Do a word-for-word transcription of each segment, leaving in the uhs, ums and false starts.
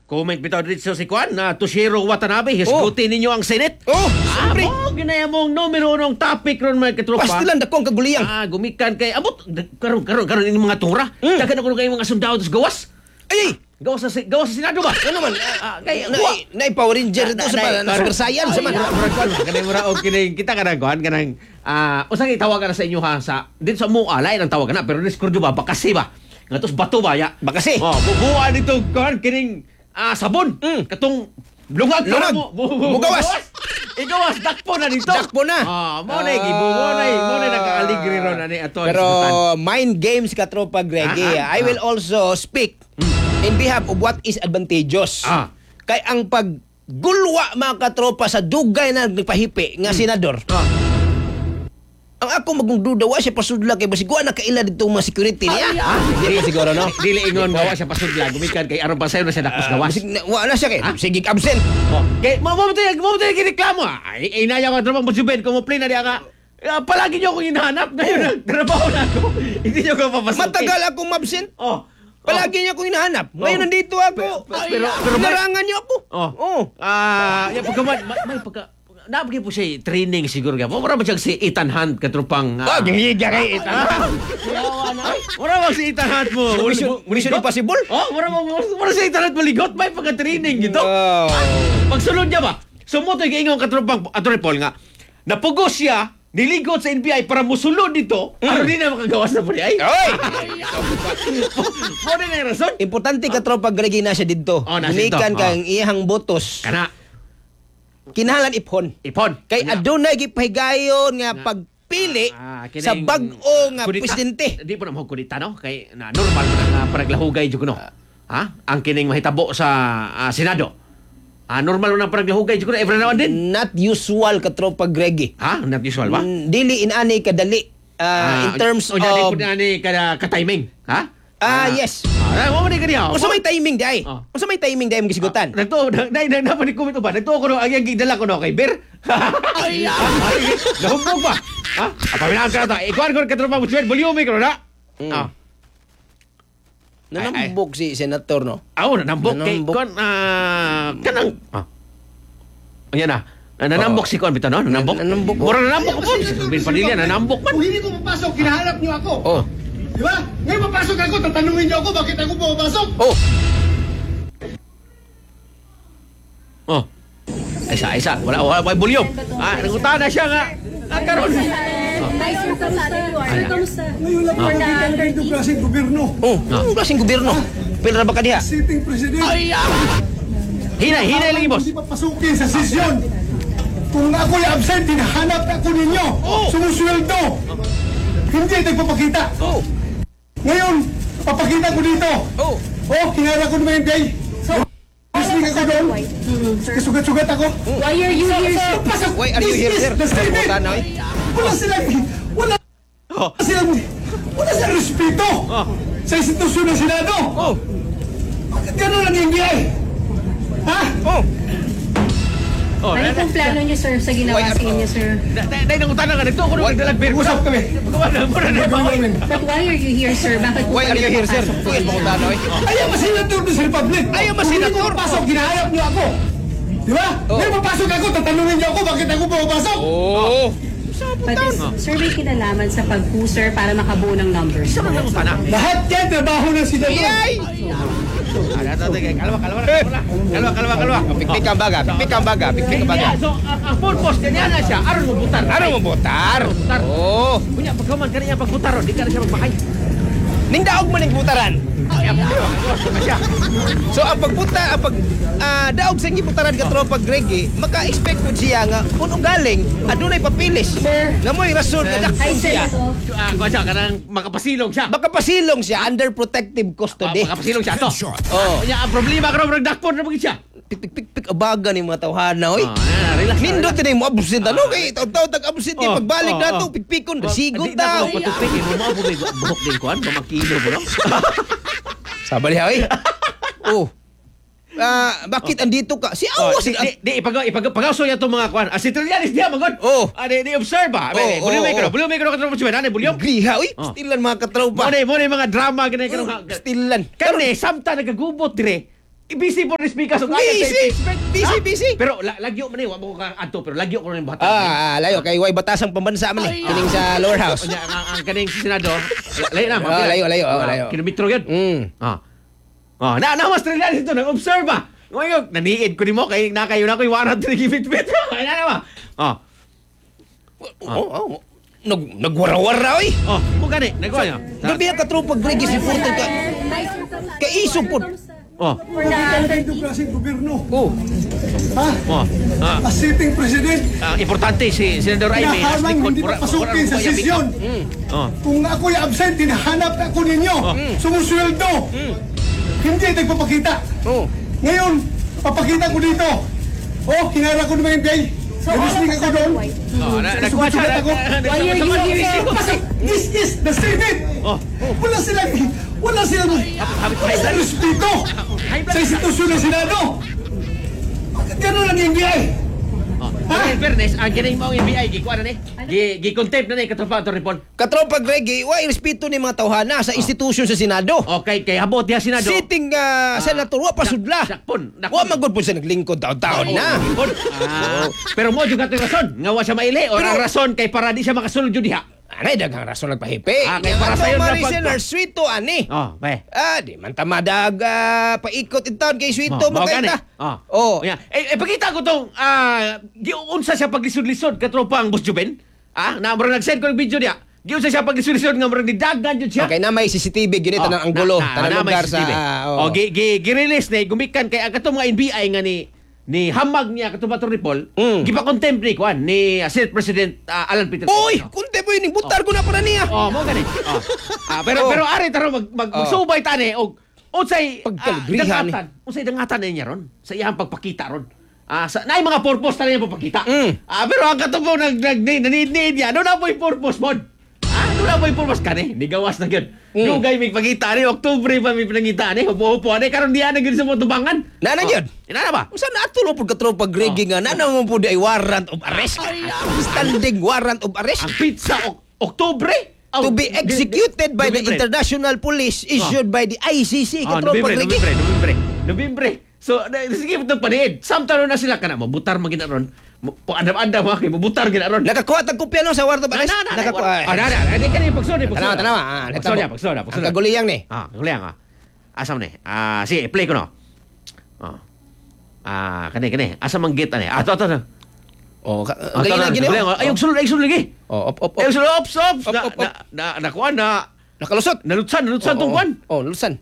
comment bitaw dito si Kwan na Toshiro Watanabe, hisgutin ninyo ang Senate. Oh, Ah, siyempre. mo, ginaya mong numero unong topic ron mga katropa. Pastilan dakong kaguliyang. Ah, gumikan kay abot karon karon karon ini mga tura. Mm. Dagan ako kay mga sundalo dos gawas. Ay, ay. Gawas sa gawas sa Senado ba? Ano man? Ah, kay Na, wa. na, Power Ranger ito sa Na- na- Super Saiyan sa man. Mura mura kwan kanang mura og kining kita kanang kwan kanang ah usang itawagan na sa inyo ha sa dito sa mo alay nang tawagan na pero diskurdo ba bakasi ba? Ngatos bato ba ya? Bakasi. Oh, bubuan dito kwan kining ah sabon. Mm. Katong lungag Lungag. mo. bu- bu- Mugawas. Igawas dakpo na dito. Dakpo na. Ah, mo na gibo mo na mo na nagkaaligri ron ani ato. Pero mind games ka tropa Greggy. Ah, ah, I will ah. also speak in behalf of what is advantageous. Ah. Kay ang paggulwa mga katropa sa dugay na nagpahipi nga senador. Ah. Ang ako magduda wa siya pasudla kay basig wa na kaila dito mga security niya. Ah, Dili siguro no. Dili ingon gawa siya pasudla gumikan kay aron pa sayo na siya dakos gawas. Basig na, wa na siya kay Ah? sige absent. Oh, kay mo mo tayo mo tayo gireklamo. Ay inaya ko trabaho mo suben ko mo play na diya ka. Ah, palagi niyo akong hinahanap ngayon nagtrabaho na ako. Hindi niyo ko papasukin. Matagal akong absent. Oh. Palagi niya akong hinahanap. Ngayon Oh. nandito ako. Pero- pero- pero- Narangan niyo ako. Oh. Oh. Ah, ya pagka may, may pagka nabigay po siya training siguro ka. Mura ba siya si Ethan Hunt katropang. Oh, gihiga kay Ethan. Mura ba si Ethan Hunt mo? Mission, mission impossible? Oh, mura ba mura si Ethan Hunt maligot may pagka training gito. Oh. Pagsulod niya ba? Sumuto yung ingon katropang Atty. Paul nga. Napugos siya niligot sa N B I para musulod dito. Ano din na makagawas na po niya? Ay! Oy! Mo din ang rason? Importante ka tropa Greggy na siya didto. Oh, nasa dito. Gumikan Oh. kang iyang botos. Kana, Kinahanglan ipon. ipon. Kay Kanya. adunay gipahigayon nga pagpili Ah, sa kining- bag-o nga kudita. presidente. Di po na mo kudita, no? Kay na normal mo na nga paraglahugay dyan ko, no? Ha? Ang kining mahitabo sa ah, Senado. Ah, normal mo na paraglahugay dyan ko, no? Every now and then. Not usual ka tropa Greggy. Ha? Not usual ba? Mm, Dili inani kadali ah, in terms o, o, di po of na ni ka, ka-timing. Ha? Ah, yes. Ah, mo ni kaniya. Unsa may timing di ay? Oh. Unsa may timing di ay gisigutan? Nagto, na na na na comment ba? Nagto ko no ang yang gidala ko no kay Ber. Ay, nahumbog ba? Ha? Apa minang ka ta? Ikuan ko katropa mo, volume ko na. Mm. Ah. Nanambog si senator no. Aw, nanambok kay Nanambok. kon ah kanang ah. Ayan na. Nanambok si kon bitaw no? Nanambok. Nanambok. Mura nanambok po. Bin Padilla nanambok man. Kung hindi ko papasok, kinahanap niyo ako. Oh. Di ba? Ngayon papasok ako, tatanungin niyo ako bakit ako pumapasok. Oh. Oh. Isa, isa. Wala, wala, may volume. Ah, nanguta na siya nga. Ah, karon. Hi, sir. Kamusta? Sir, kamusta? Ngayon lang For ako the kita third dito klaseng gobyerno. Oh, ano klaseng gobyerno? Pila ra ba ka diha? Sitting president. Hinay, hinay lang boss. Hindi papasukin sa sesyon. Kung ako'y absent, hinahanap ako ninyo. Oh. Sumusweldo. Hindi nagpapakita. Oh. Ngayon, papakita ko dito. Oh. Oh, hinarap ko naman yung day. Listening ako doon. Kasugat-sugat ako. Why are you here, sir? Pasok. Why are you here, This is sir? the Senate. Puta na, oy. Wala silang, wala Oh. silang, wala silang respeto Oh. sa institusyon ng Senado. Oh. Bakit gano'n ang nangyayari? Ha? Oh. Oh, Ano pong plano niyo, sir, sa ginawa Why are- sa inyo, sir? Dahil nanguta na nga. Nagto ko nung nagdalag Ber. Usap kami. Mura na, mura na. But why are you here, sir? Bakit po Why are you kayo here, sir? napapasok Tuil mo dito? ko oy. Ayaw masenator doon sa Republic. Ayaw Kung hindi masenator. ko papasok, ginahayap niyo ako. Di ba? Oh. Ngayon papasok ako, tatanungin niyo ako bakit ako pumapasok. Oh. But is survey kinalaman sa pag-puser para makabuo ng numbers? Isa man nanguta na. Lahat yan, trabaho ng senador. Yay! Ah, dato, dato, kalma, kalma, kalma. Kalma, kalma, kalma. Pikpik ang baga, pikpik ang baga, pikpik ang baga. So, ang ang purpose kanya na siya, aron mo butar. Ano mo botar? Butar. Oh. Kunya, pagkaman kanya pagbutar, di ka na siya magbahay. Ning daog man ning butaran. Ay, ang pero, ano siya? So ang pagbuta, ang pag ah, daog sa gibutaran ka tropa Greggy, maka-expect po siya nga kung galing adunay papilis. Sir. Nga mo'y rason nga Hi, dakpo sir. siya. Ah, kuha siya, kanang makapasilong siya. Baka pasilong siya under protective Ah, custody. makapasilong siya to. Oh. Kunya, ang problema ka rin, nagdakpon na bagay siya. Pik pik pik pik abaga ni mga tawhana oy. Ah, na, relax. Nindot din mo absent ano kay taw-taw tag absent Oh, pagbalik oh, nato oh. pikpikon Di sigon na ta. ko patupik, mo mo po buhok din kuan, pamakilo po no. Sabali ha oy. Oh. Ah, bakit andito ka? Si Oh, awas di, di, di ipagaw ipagaw pagawso ya to mga kuan. Ah, si Trillanes diha magod. Oh. Ah, di, di observe ba? Oh, Oh, bulyo oh, may oh. kano, bulyo may kano katro mo siya, bulyo. Griha oy. Oh. Stilan mga katropa. Mo ni mo ni mga drama ganay kano. Stilan. Kani samta nagagubot dire. busy po ni speaker so Busy! Busy, busy. Pero la, lagyo man eh, wa mo ko ka adto pero lagyo ko rin bata. Ah, ah, layo kay way batasang pambansa man eh. Kining sa lower house. Nya ang, ang kaning si senado, la- layo na. Ah, layo, layo, oh, layo. Kilometro yun. Mm. Ah. Ah, na na Australia dito nag-observe ba. Ngayon, naniid ko nimo kay nakayo na ko yung one hundred gibit-bit. Ay na ba? Ah. Oh, oh. Nag nagwara-wara oy. Oh, mo gani, nagwa niya. Gabi ka tropag regis si Putin ka. Kay iso pud. Oh. Ito klaseng gobyerno. Oh. Ha? Oh. Ah. A sitting president. Ah, importante si Senador Aimee as Hinahamang likod hindi mura- papasukin mura- sa mura- sesyon. Oh. Kung ako'y absent, hinahanap ako ninyo. Sumusweldo. Hindi nagpapakita. Oh. Ngayon, papakita ko dito. Oh, hinara ko naman yung day. Nabisling ako doon. Oh, na nagwa siya. Sugat ako. na- na- na- Kasi this is the Senate. Oh. Wala silang, wala silang Habit pa isa. respeto sa institusyon ng Senado. Ganun lang yung N B I. Oh. In fairness, ang kining mao N B I gikuan na ni. Gi gi-contempt na ni katropa to report. Katropag regi, wa respeto ni mga tawhana sa institusyon sa Senado. Okay, kay habot diha Senado. Sitting ah, senator wa pasudla. Dakpon. Wa magud pud sa naglingkod taon-taon na. Ah, pero mo juga to rason, nga wa siya maili or Pero- ang rason kay para di siya makasulod jud diha. Anay daghang rason nagpahipi. Ah, kay para sayo na pag- Maricel Sweeto ani. Oh, be. Ah, di man tamadag ah, paikot itaon kay Sweeto Mao gani. magkaita. Oh. Oh. Yeah. Eh, eh pakita ko tong ah giunsa siya paglisod-lisod katropa ang Boss Juben. Ah, na murag nag-send ko ng video niya. Giunsa siya paglisod-lisod nga murag nidagan jud siya. Okay na may C C T V gini tanang anggulo, tanang lugar sa ah, oh, gi gi gi-release na gumikan kay ang katong mga N B I nga ni ni hamag niya katong Bato Repol. Mm. Gipa-contempt ni kwan ni uh, Senate President ah, Alan Peter. Oy, kunti mo ini butar ko na para niya. Oh, mo gani. Oh. Ah, pero Oh. pero ari taro mag, mag Oh. magsubay tani og unsay Pagkaligrihan ni. dangatan. Unsay dangatan na niya ron sa iyang pagpakita ron. Ah, sa naay mga purpose tani niya pagpakita. Mm. Ah, pero ang katubo nag nag nanid niya, ano na po yung purpose mod? Ah, ano na po yung purpose kani? Di gawas na gyud. Mm. Dugay mig pagkita ni Oktubre pa mi pinangita ni, upo-upo ani karon di ana gyud sa mo tubangan. Nana Oh. gyud. Ina na ba? Usa na atulo pud katropag regi nga nana mo pud ay warrant of arrest. Standing warrant of arrest. Ang pizza ok Oktubre To be executed by the Nobyembre. international police issued by the I C C Ah, katropag Nobyembre, regi. Nobyembre, Nobyembre. Nobyembre. So, na, sige ito paniid. Samtaro na sila ka na, mabutar magina ron. Po andam-andam mga kay mabutar gina ron. Nakakuha tag kopya no sa warrant of Na, arrest. na, na, na. Nakakuha. Ah, na, na. Hindi ka na yung pagsoda, pagsoda. Tanawa, tanawa. Ah, Pagsoda, pagsoda, Ang pagsoda. kaguliyang ni. Ah, kuliang ah. Asam ni. Ah, sige, play ko no. Ah. Ah, kani kani. Asa man gate ani? Ah, to to. to. Oh, ka- Ah, gaya na to, gini. to. Ay, yung sulod, ay sulod lagi. Oh, op op Ay, op. sulod, ops, ops. Op, Na, op, op. na, na, nakuha na. Nakalusot. Nalutsan, nalutsan tong kwan. Oh, lusan.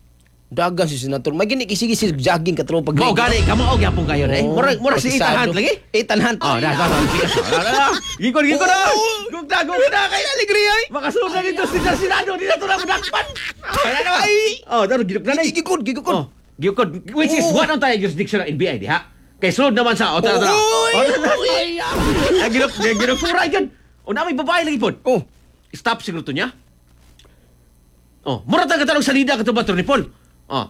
Dagan si senator. May gini kisigi si jogging katropag Mo regi. gani, kamo og yapon kayo eh. Mura mura si itahan lagi. Itahan. Oh, na, na, na, na, gikon, gikon na. Oh. Gugda, gugda, kay Alegria ay. makasunod na dito si Senado, di na ito na madakpan. Ay, ano ba? Ay. Oh, daro, gikon na na. Gigikod, gigikod. Oh, gikon, which is Oh. what ang tayo jurisdiction ng N B I, di ha? Kay sunod naman sa, o, tara, tara. Oy! Oh, ginok, ginokura yun. O, na may babae lagi po. Oh. Stop siguro to niya. Oh, mura taga talong salida ka to ba, Tony Paul? Oh.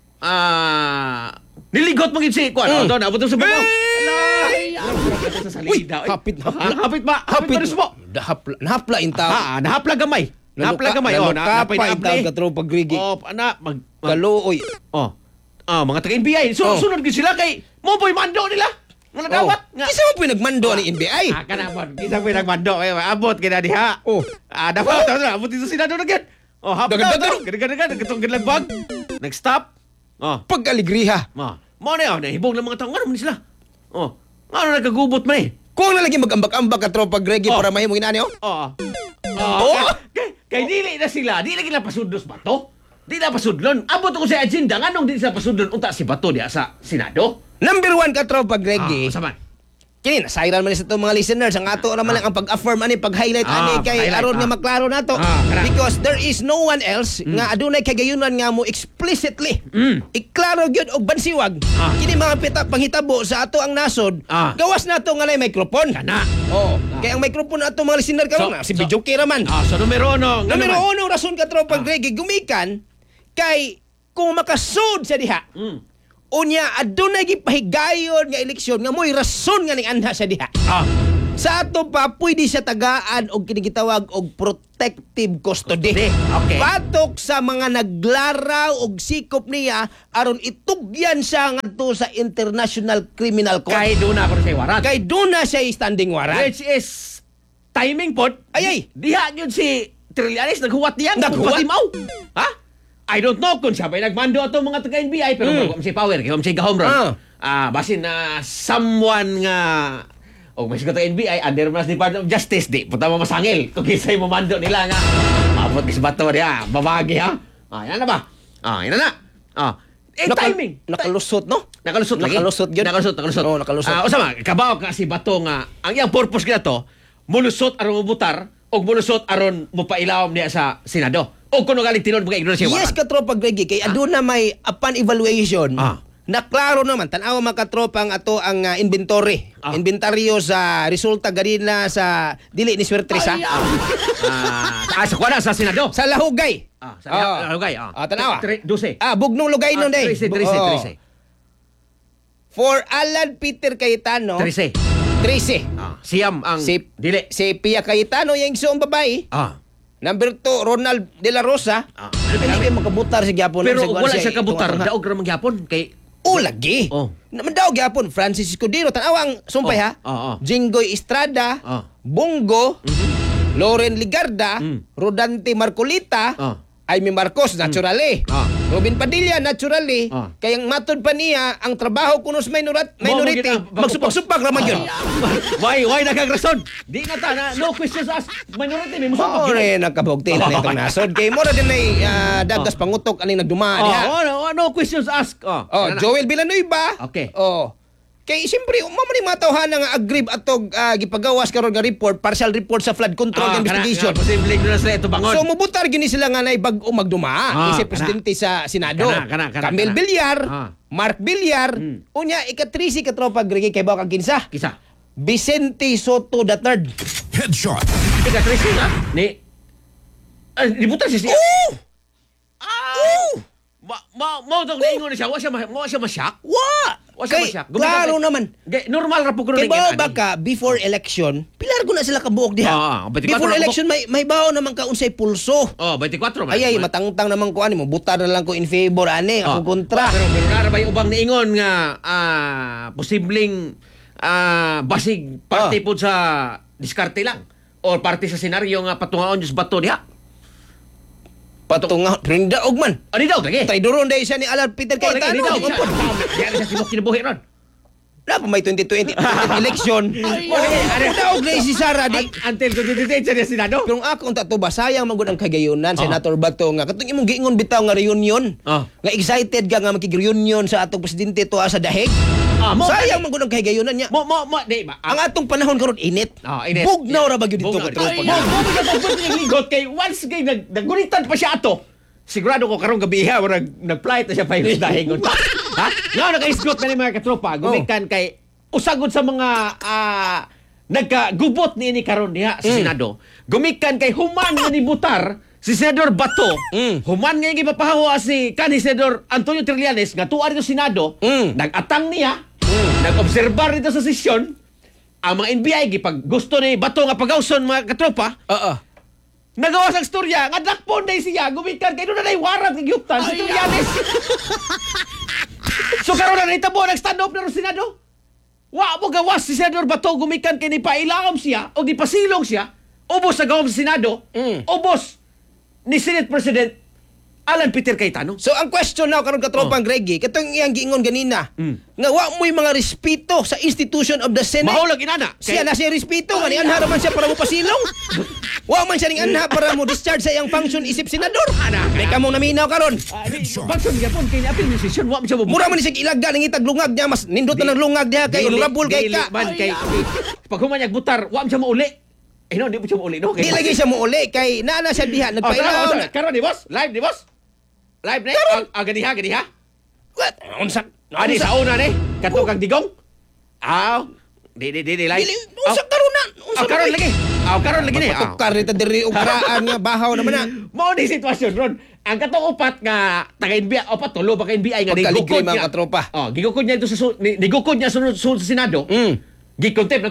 Ah, niligot mo gid si Kuan. Oh, Mm. doon abot sa babaw. Ay! Ala. Sa salida. Uy, hapit, hapla. Ah, hapit ba? Hapit pa rin mo. Nahapla, nahapla in tao. Ah, nahapla gamay. Nahapla gamay. Oh, na Naluka pa in tao katropag regi. Oh, ana mag, mag Kaluoy. Oh. Ah, mga taga N B I. So, Oh. sunod gid sila kay mo boy mando nila. Nga nadawat nga. Kisa mo po yung nagmando ni N B I? Ah, kana mo. Kita ko nagmando kay abot kina diha. Oh. Ah, dapat oh. abot dito sila doon agad. Oh, hapit na. Dagan-dagan. Gadagan-dagan katong gidlagbag. Nag-stop. Oh. Pag-aligriha. Ma, mo na yun, nahibong ng mga tao. Nga naman sila. Oh, nga na nagkagubot man eh. Kung na lagi mag-ambak-ambak katropag regi Oh. para mahimong inani oh. Oo. Oh. Oh. Kay, kay dili na sila, di lagi na pasudlos ba to? Di na pasudlon. Abot ko sa agenda, nga nung di sila pasudlon, unta si Bato diya sa Senado. Number one katropag regi. Ah, masaman. Kini nasayran man sa itong mga listeners ang ato naman lang ang pag-affirm ani pag-highlight Ah, ani kay highlight, aron ah. nga maklaro nato Ah, kana. because there is no one else nga adunay kagayunan nga mo explicitly Mm. iklaro gyud og bansiwag Ah. kini mga pita panghitabo sa ato ang nasod Ah. gawas nato nga lay microphone Kana. oh kay ang microphone ato mga listener karon So- na si so- Bijoki raman Ah, so numero uno. nga numero naman. uno rason ka tropag Ah. regi gumikan kay kung makasud sa diha Mm. unya adunay gipahigayon nga eleksyon nga mo'y rason nga ning anha sa diha Ah. Sa ato pa, pwede siya tagaan og kinigitawag og protective custody. Custody, okay. Batok sa mga naglaraw og sikop niya aron itugyan siya ngadto sa International Criminal Court. Kay doon na ako sa warat. Kay doon na siya standing warrant. Which is timing pod. Ay, ay. Diha yun si Trillanes naghuwat niya. Naghuwat? Patimaw. Ha? I don't know kung siya ba'y nagmando ato mga taga-N B I pero Mm. mm. si Power, kaya si Gahom ron. Ah. Ah, basin na someone nga o may sigat N B I under mas Department of Justice di puta mo masangil kung kisay mo mando nila nga mabot kis bato dia babagi ha. Ah, yan na ba? Ah, yan na. Ah. Eh, Naka- timing. Nakalusot, no? Nakalusot lagi. Nakalusot yun. Nakalusot, nakalusot. Oo, nakalusot. Ah, usama, kabaw ka si bato nga ang iyang purpose kaya to, mulusot aron mubutar o mulusot aron mupailawom niya sa Senado. O kuno galing tinon mga ignorance siya. Yes, katropa Greggy, kay aduna may upon evaluation. Ah. Na klaro naman, tanawa mga katropa ang ato ang uh, inventory. Ah. Inventaryo sa resulta ganina sa dili ni Swertre sa Ah, ah, sa kuwana sa Senado. sa Lahugay. Ah, sa Ah. Lahugay. Ah, Ah, tanawa. Tre- Dose. Ah, bugnong lugay Ah, nun day. trece, trece, Oo. trece. For Alan Peter Cayetano, Trece. trece. Ah, siyam ang Si dili. si Pia Cayetano yung isang babae. Ah. Number two, Ronald De La Rosa. Ah. Hindi kayo makabutar si Gyapon. Pero Sa- wala sa- siya kabutar, tunga- daog ra man gyapon kay O lagi. Oh. Naman daw gyapon Francis Escudero tanawang sumpay Oh, ha. oh, oh. Jinggoy Estrada, Oh. Bongo, Loren Ligarda, Mm. Rodante Marcolita, Oh. Aimee Marcos naturally. Ah. Robin Padilla naturally. Ah. Kayang matod pa niya ang trabaho kuno sa minorat, Mo- mo minority. kita- Magsupak-supak raman yun. Why why nagagrason? Di na ta na no questions asked. Minority may musupak. Mao rin nagkabugti na nitong nasod. Kay mo na din ay ah, dagas pangutok aning nagduma diha. Oh, no, no questions asked. Oh, Oh, Ano na? Joel Villanueva. Okay. Oh. Kay siyempre, mamani matawhan nga agree atog ah, gipagawas karon nga report, partial report sa flood control Ah, investigation. Kana, kana, posible na sila ito bangon. So mubutar gini sila nga nay bag-o magduma Ah, isip kana. presidente sa Senado. Kana, kana, kana, Camille kana. Villar, Ah. Mark Villar, Hmm. unya ikatrisi ka tropa Greg kay bawa kang kinsa. Kisa. Vicente Soto the third. Headshot. Ika Tracy na ni Ah, libutan siya siya. Oh! Ah! Ma ma mo tong naingon na siya, wa siya ma wa siya ma-shock. Wa! Wa siya Kay, ma-shock. klaro naman. Ge, normal ra po kuno Kay ning bawa ani. baka before election, pilar ko na sila kabuok diha. Ah, ah, twenty-four before na election may may bawo naman ka unsay pulso. Oh, twenty-four man. Ay ay matangtang naman ko ani mo butar na lang ko in favor ani Oh, ako kontra. Pero pero nara bay ubang niingon nga ah posibleng ah basig parte Ah. po sa diskarte lang or parte sa senaryo nga patungaon just bato diha. Patunga rinda og man. Ani daw lagi. Tay duron day siya ni Alan Peter Oh, lagi, Cayetano. ani daw. Di ko po. Diha siya tibok kinabuhi ron. Na pa may twenty twenty election. Rinda og day si Sara di. Un- Until twenty twenty sa Senado. Pero ang akong tato ba sayang magud ang kagayunan Senator Bato nga katong imong giingon bitaw nga reunion. Oh. Nga excited ka nga makig-reunion sa atong presidente to sa dahig. Ah, mo- sayang magud ang kagayunan niya. Mo mo mo di ba? Ang atong panahon karon init. Ah, init. Bugnaw ra ba gyud dito Bugnaw. ka tropa? Mo mo bigat og pwede yung ligot kay once kay nag nagunitan pa siya ato. Sigurado ko karong gabi ha nag nag-flight na siya pa yung dahingon. Ha? Nga naka-isgot na ni mga katropa gumikan kay usagod sa mga ah, nagkagubot ni ini karon diha sa Senado. Gumikan kay human nga nibutar si Senador Bato. Mm. Human nga yung ipapahawa si kanhi Senador Antonio Trillanes nga tuwa dito sa Senado. Mm. Nag-atang niya. Nag-obserbar dito sa sesyon. Ang mga N B I gipag gusto ni Bato nga pagawson mga katropa. Oo. Nagawa sa istorya, nga dakpon day siya, gumikan, kayo na na warat ng gyuptan, si Trillanes. So karon na nitabo, nag-stand up na rin Senado. Wa mo gawas si Senador Bato, gumikan kay ni pailaom siya, o gipasilong siya, ubos sa gawang sa Senado, Mm. ubos ni Senate President Alan Peter Cayetano. So ang question now karon katropang Greggy, katong iyang giingon ganina, nga wa mo'y mga respeto sa institution of the Senate. Mahulog inana. Siya na siya respeto nga ni anha man siya para mo pasilong. Wa man siya ning anha para mo discharge sa iyang function isip senador. Ana, May kamo naminaw karon. Bagsyon gyapon kay apil ni session, wa mo siya mo. Mura man ni siya ilagda ning itag lungag niya mas nindot na ng lungag diha kay honorable kay ka. Man kay pag humanyag butar, wa mo siya mauli. Eh no, di mo siya mauli no. Di lagi siya muuli kay naana siya diha Oh, nagpailaw karon, na. karon di boss? Live di boss? Live na? Karon. Ah, ganiha, ganiha. What? Unsa? Ani sa una ni, kato kang digong. Aw, di di di di live. Dili unsa karon na? Unsa Ah, karon lagi. Ah, karon lagi ni. Ah. Patukar nita diri og karaan nga bahaw naman na. Mao ni sitwasyon ron. Ang katong upat nga taga N B I, upat tulo ba ka N B I nga Pagkaligri gigukod mga niya. katropa. Oh, gigukod niya ito sa su- ni- nigukod niya sunod sunod sa Senado. Mm. Gikontempt na to.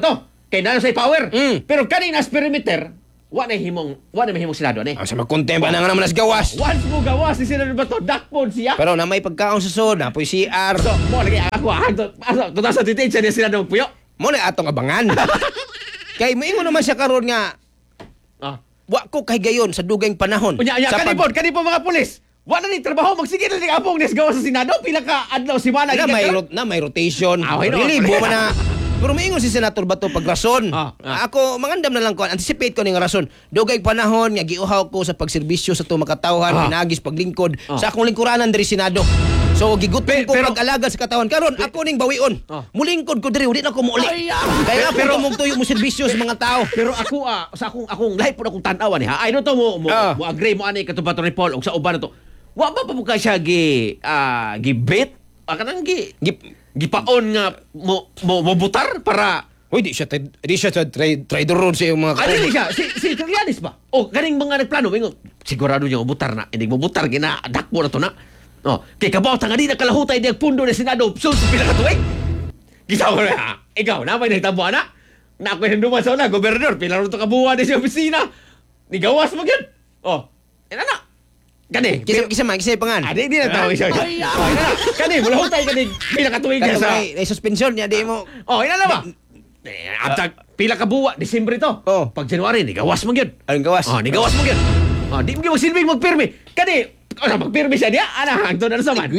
Kay na say power. Mm. Pero kaning as perimeter, wa na himong wa na himong Senado ni. Ang sa magkontempa na nga naman nas gawas. Once mo gawas si Senador Bato, dakpon siya. Pero na may pagkaon sa sod, na po'y C R. So, mo lagi ako ah, to, aso, to sa detention ni Senador Puyo. Mo na atong abangan. Kay moingon naman siya karon nga Ah. wa ko kay gayon sa dugayng panahon. Unya, unya, Sa pag- kanipon, kanipon mga pulis. Wala ni trabaho, magsige na ni abong ni gawas sa Senado, pila ka adlaw si Mana. na may rot na may rotation. Ah, okay, no. Relibo man na. Pero maingon si Senator Bato pag rason. Ah, ah. Ako mangandam na lang ko, anticipate ko ning rason. Dugay panahon nga giuhaw ko sa pagserbisyo sa tuwa makatawhan, Ah. pinagis paglingkod Ah. sa akong lingkuranan diri Senado. So gigutom Pe- ko pero- pag-alaga sa katawan karon ako ning bawion. Ah. Mulingkod ko diri, di na ko muuli. Kaya Pero- pero mo tuyo mo serbisyo sa mga tao. Pero ako ah, sa akong akong lahi po akong tan-awan ni ha. I don't know mo mo, Ah. mo agree mo ani katong Bato ni Paul ug sa uban na to. Wa ba pa mo ka siya gi ah, gibit? Ah, kanang gi Gip, gipaon nga mo mo, mo butar para Hoy, di siya tra- di siya tra- tra- trader ron sa iyong mga ano ni siya? Si si Trillanes ba? O kaning mga nagplano mingon sigurado niya mo butar na. Hindi mo butar gina dakpo na to na. Oh, kay kabaw tanga di na kalahutay di pundo ni Senado. So pila ka tuig. Gisaw na. Ikaw na may nahitabo ana. Na ako hinduman sa una, gobernador, pila ron to kabuha di sa opisina. Ni gawas mo gyud. Oh, ina na. Kani, Kisa kisa man, kisa pangan. Ah, di di na tawag siya. Oh, ina na. Kani, mula hutay kani pila ka tuig Kaya sa. may, may suspension niya di mo. Oh, ina na ba? Eh, Abtag, pila ka buwa, Disyembre to. Oh. Pag January, ni gawas mo gyud. Anong gawas? Oh, ni gawas mo gyud. Oh, di mo magsilbing magpirmi. Kani, ano magpirmi siya diya? Ana, hangtod na sa man.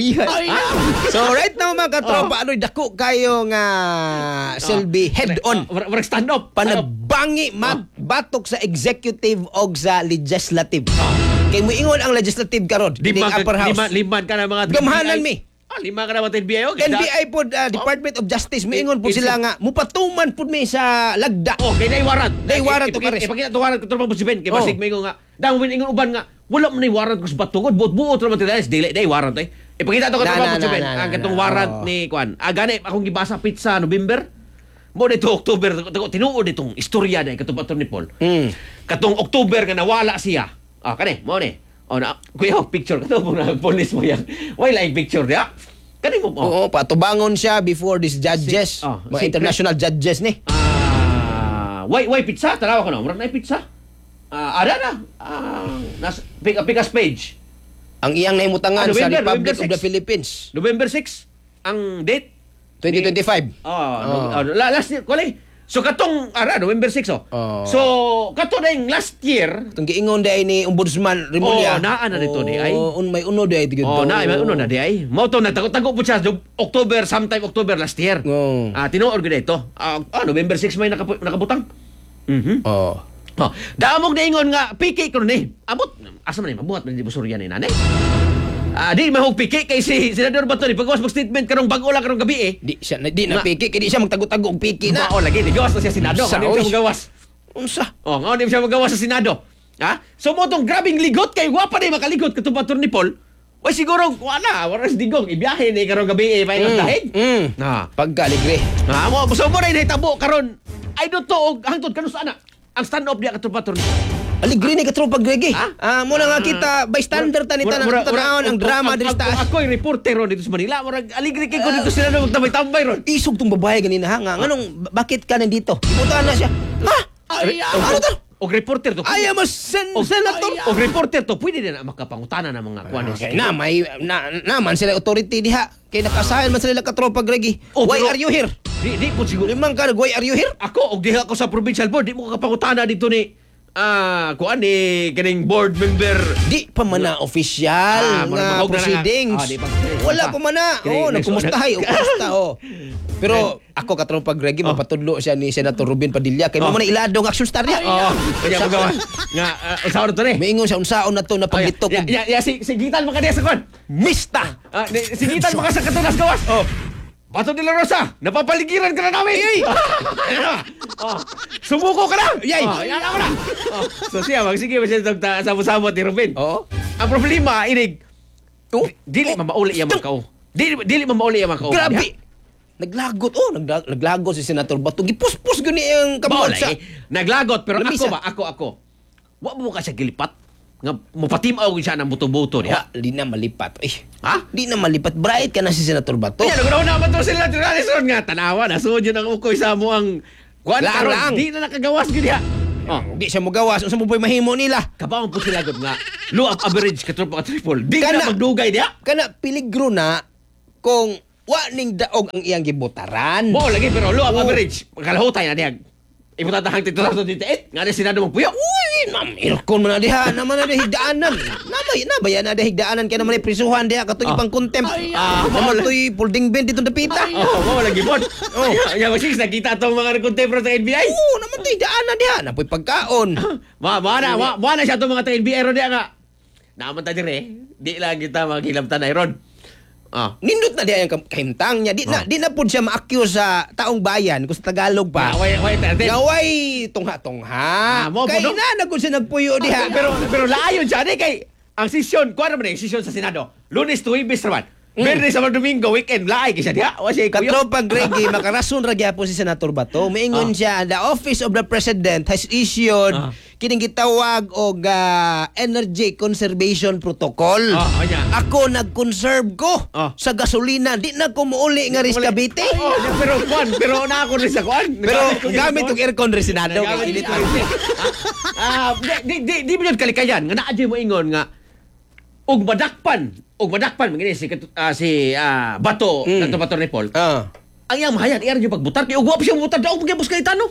So right now mga katropa, ano'y dako kayo nga Selby head on. Oh, Warag stand up. Panabangi magbatok sa executive o sa legislative. Kay moingon ang legislative karon, Lima, dining upper house. lima, liman ka na mga Gamhanan N B I. mi. Ah, lima ka na mga N B I. Oh, N B I po, uh, Department of Justice, moingon po Is- sila nga, mupatuman po mi sa lagda. Oh, kay day warrant. Day warrant to Ipakita- kares. Ipakita to warrant ko mo si Ben kay Oh. basig mo nga. Dang mo ingon uban nga wala man ni warrant ko sa batungod, buot-buot ra man tinalis dili day warrant eh. Ipakita to Na, katong na, mo si na, Ben. na, Ang na, katong na. warrant Oh. ni Kwan. Ah gani akong gibasa pizza November. Mo dito October tako tinuod itong istorya na katong Bato ni Paul. Mm. Katong October nga nawala siya. Ah kani mo ni. Oh na kuya picture kato mo na police mo yan. Why like picture dia? Kani mo oh. Oo, patubangon siya before these judges, Si- oh, mga si- international judges ni. Ah, why why pizza? Tanawa ko na. Murag na pizza. Ah, ada na. Ah, nas pick pick page. Ang iyang nahimutangan Ah, sa November, Republic November of the six. Philippines, November sixth ang date. twenty twenty-five. Oh, no, la- last year, kulay. So katong ara November sixth oh. Oh. So kato na yung last year. Itong giingon day ni Ombudsman Remulla. Oh, naa na dito di ay. Oh, un may uno day tigid. Oh, na may uno na di ay. Mo to na tago-tago po siya so, October sometime October last year. Oh. Ah, tinuod gid ito. Ah, ah, November sixth may nakapu- nakabutang. Mhm. Oh. Oh, daamog na ingon nga piki ko ni. Abot asa man ni mabuhat man di busurya ni nanay. Ah, di mahog piki kay si Senador Bato ni pagwas mag statement karong bag-o lang karong gabi eh. Di siya di na Na- piki, kaya di siya magtago-tago og piki na. Mao lagi di gawas na siya Senado. Unsa, Ano oy? siya magawas? Unsa? Oh, ngao di siya magawas sa Senado. Ha? So mo tong grabing ligot kay wa pa ni makaligot katong Bato ni Paul. Oy siguro wala, waras digong ibiyahe ni karong gabi eh paingon dahig. Mm. Ha. Pagkaligre. Ha, mo so mo ray nahitabo karon. I don't to og hangtod kanus ana. Ang stand up diya katong Bato ni Aligre ni katropa Gregi. Ha? Ah, mo na nga kita bystander ta ni Mura- tanang mura- tanawon mura- ang drama ako- diri sa ako- taas. Ako ay reporter ron dito sa Manila. Murag aligre kay ko dito sila na magtambay-tambay ron. Isog tong babae ganina ha nga. Nganong bakit ka nandito? Ibutan na siya. Ha? Ano to? Og reporter to. I am a sen Og senator. Og reporter to pwede din na makapangutana ng mga kuan. Okay, na may na, naman sila authority diha. Kay nakasahan man sila katropa Gregi. Oh, Why pero- are you here? Di di po siguro. Limang ka, why are you here? Ako og diha ako sa provincial board, di mo kapangutana dito ni ah kuan ni kaning board member. Di pa man na official Ah, muna- nga mahog na na proceedings. nga. Ah, di pa. Wala pa man na. Kini- Oh, nagkumustahay. O, kumusta, oh. Pero Eh. ako katropa Gregi, Oh. mapatudlo siya ni Senator Ruben Padilla. Kaya mo Oh. man na iladong action star niya. Oh, kanya mo gawa. Nga uh, usaw to ni. Maingon siya, unsaon na to na paglitok. Ya, ya, ya, si sigitan maka diya sa kuan. Mista! Ah, ni- sigitan maka sa katunas gawas. Oh. Bato de la Rosa, napapaligiran ka na namin. Ay! oh, sumuko ka na. Yay! Oh, yan ako na. Oh, so siya, magsige ba siya sa sabot-sabot ni Ruben. Oo. Ang problema, inig, Oh, dili man mauli yung mga kao. Dili, dili man mauli yung mga kao. grabe! Naglagot, oh, nagla- naglagot si Senator Bato. Gipuspos gani ang kamot Maulay, sa... naglagot, pero Lamisa. ako ba, ako, ako, wa mo ka siya gilipat. Nga, mupatimaw siya ng buto-buto niya. Ah, di na malipat. Eh, Ha? di na malipat. Bright ka na si Senator Bato. Kaya nagulaw naman to sila Tiralison nga. Tanawa na. So, yun ang ukoy sa mo ang Kuan Laang, karon laang. di na nakagawas gid diha. Oh, Di siya mo gawas. Unsa mo po'y mahimo nila? kabaon po sila gud nga low of average ka tropa ka triple. Di Kana- na magdugay diha. Kana peligro na kung wa ning daog ang iyang gibutaran. Mo lagi pero low of Oh. average. Kalahutay na diha. Ibutatahang twenty twenty-eight nga na sinado mo puyo. Uy, ma'am, irkon man na diha. Naman na diha higdaanan. Nabay, nabaya na diha higdaanan. Kaya naman ay prisuhan diha. Kato'y Ah. pang contempt. Ah, Naman to'y folding bend dito dapita. Oh, mo lagi pod. Oh, ya masis nakita tong mga contemporary sa N B I. Oo, naman to'y higdaanan diha. Napoy pagkaon. Ma, mo na, mo, mo na siya tong mga N B I ron diha nga. Naman ta dire. Di lang kita maghilabtan na ron. Ah. Nindot na diha yung kahimtang niya. Di na, di na po siya ma-accuse sa taong bayan kung sa Tagalog Pa, pa. wait, wait, wait. Gaway tungha-tungha. Ah, mo, Kaya puno. na, nagod siya nagpuyo diha. Pero pero laayon siya ni kay ang sesyon, kuan naman yung sesyon sa Senado. Lunes to Huwebes naman. Mm. Biyernes sa Domingo, weekend, laay kisa diha. Wa siya kuyo. Katropa Greggy, makarason ra gyapon si Senator Bato. Maingon Ah. siya, the Office of the President has issued Ah. kining gitawag og ah, Energy Conservation Protocol. Ah, anya. Ako nag-conserve ko Ah. sa gasolina. Di na ko muuli nga ris Cavite. Oh, pero kuan, pero na ako rin sa kuan. Pero gamit og aircon rin Senado. Gamit Kay ito. init. Ah, di di di, di mo yun kalikayan nga naa mo ingon nga og madakpan, og madakpan mangini si kat- ah, si ah, Bato, Mm. Kanto Bato ni Paul. Ah. Ang iyang mahayag iyang yung pagbutar kay ugwa pa siya butar daog pagkabus kay tano.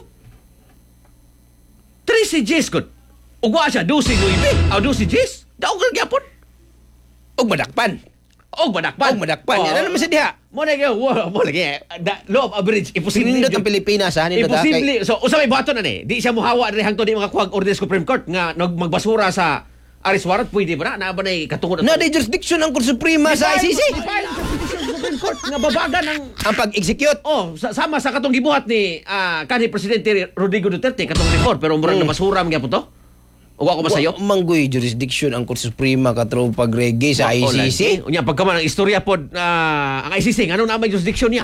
Three si Jess gud. Ugwa siya do si Luibe, aw do si Jess. Daog ra gyapon. Og madakpan. Og madakpan. Og madakpan. Yan na naman siya diha. Mo na gyud, wa- mo lagi. Da, low of average imposible. Sinindot ang Pilipinas ha. Nindot ha, kay- Imposible. So, usa may bato na ni. Di siya muhawa rin hangtod di mga kuwag order sa Supreme Court nga nag magbasura sa arrest warrant pwede ba na? Na ba na katungod Na di jurisdiction ang Korte Suprema sa I C C. Define sa petition sa Supreme Court nga babagan ang Ang pag-execute. oh sa, sama sa katong gibuhat ni ah kanhi presidente Rodrigo Duterte katong report pero murag Mm. na basura man gyapon to. Uwa ko ba sayo? Wa manggoy jurisdiction ang Korte Suprema katropa Greggy sa I C C. Unya pagkaman ang istorya pod ah, ang I C C ngano na may jurisdiction niya?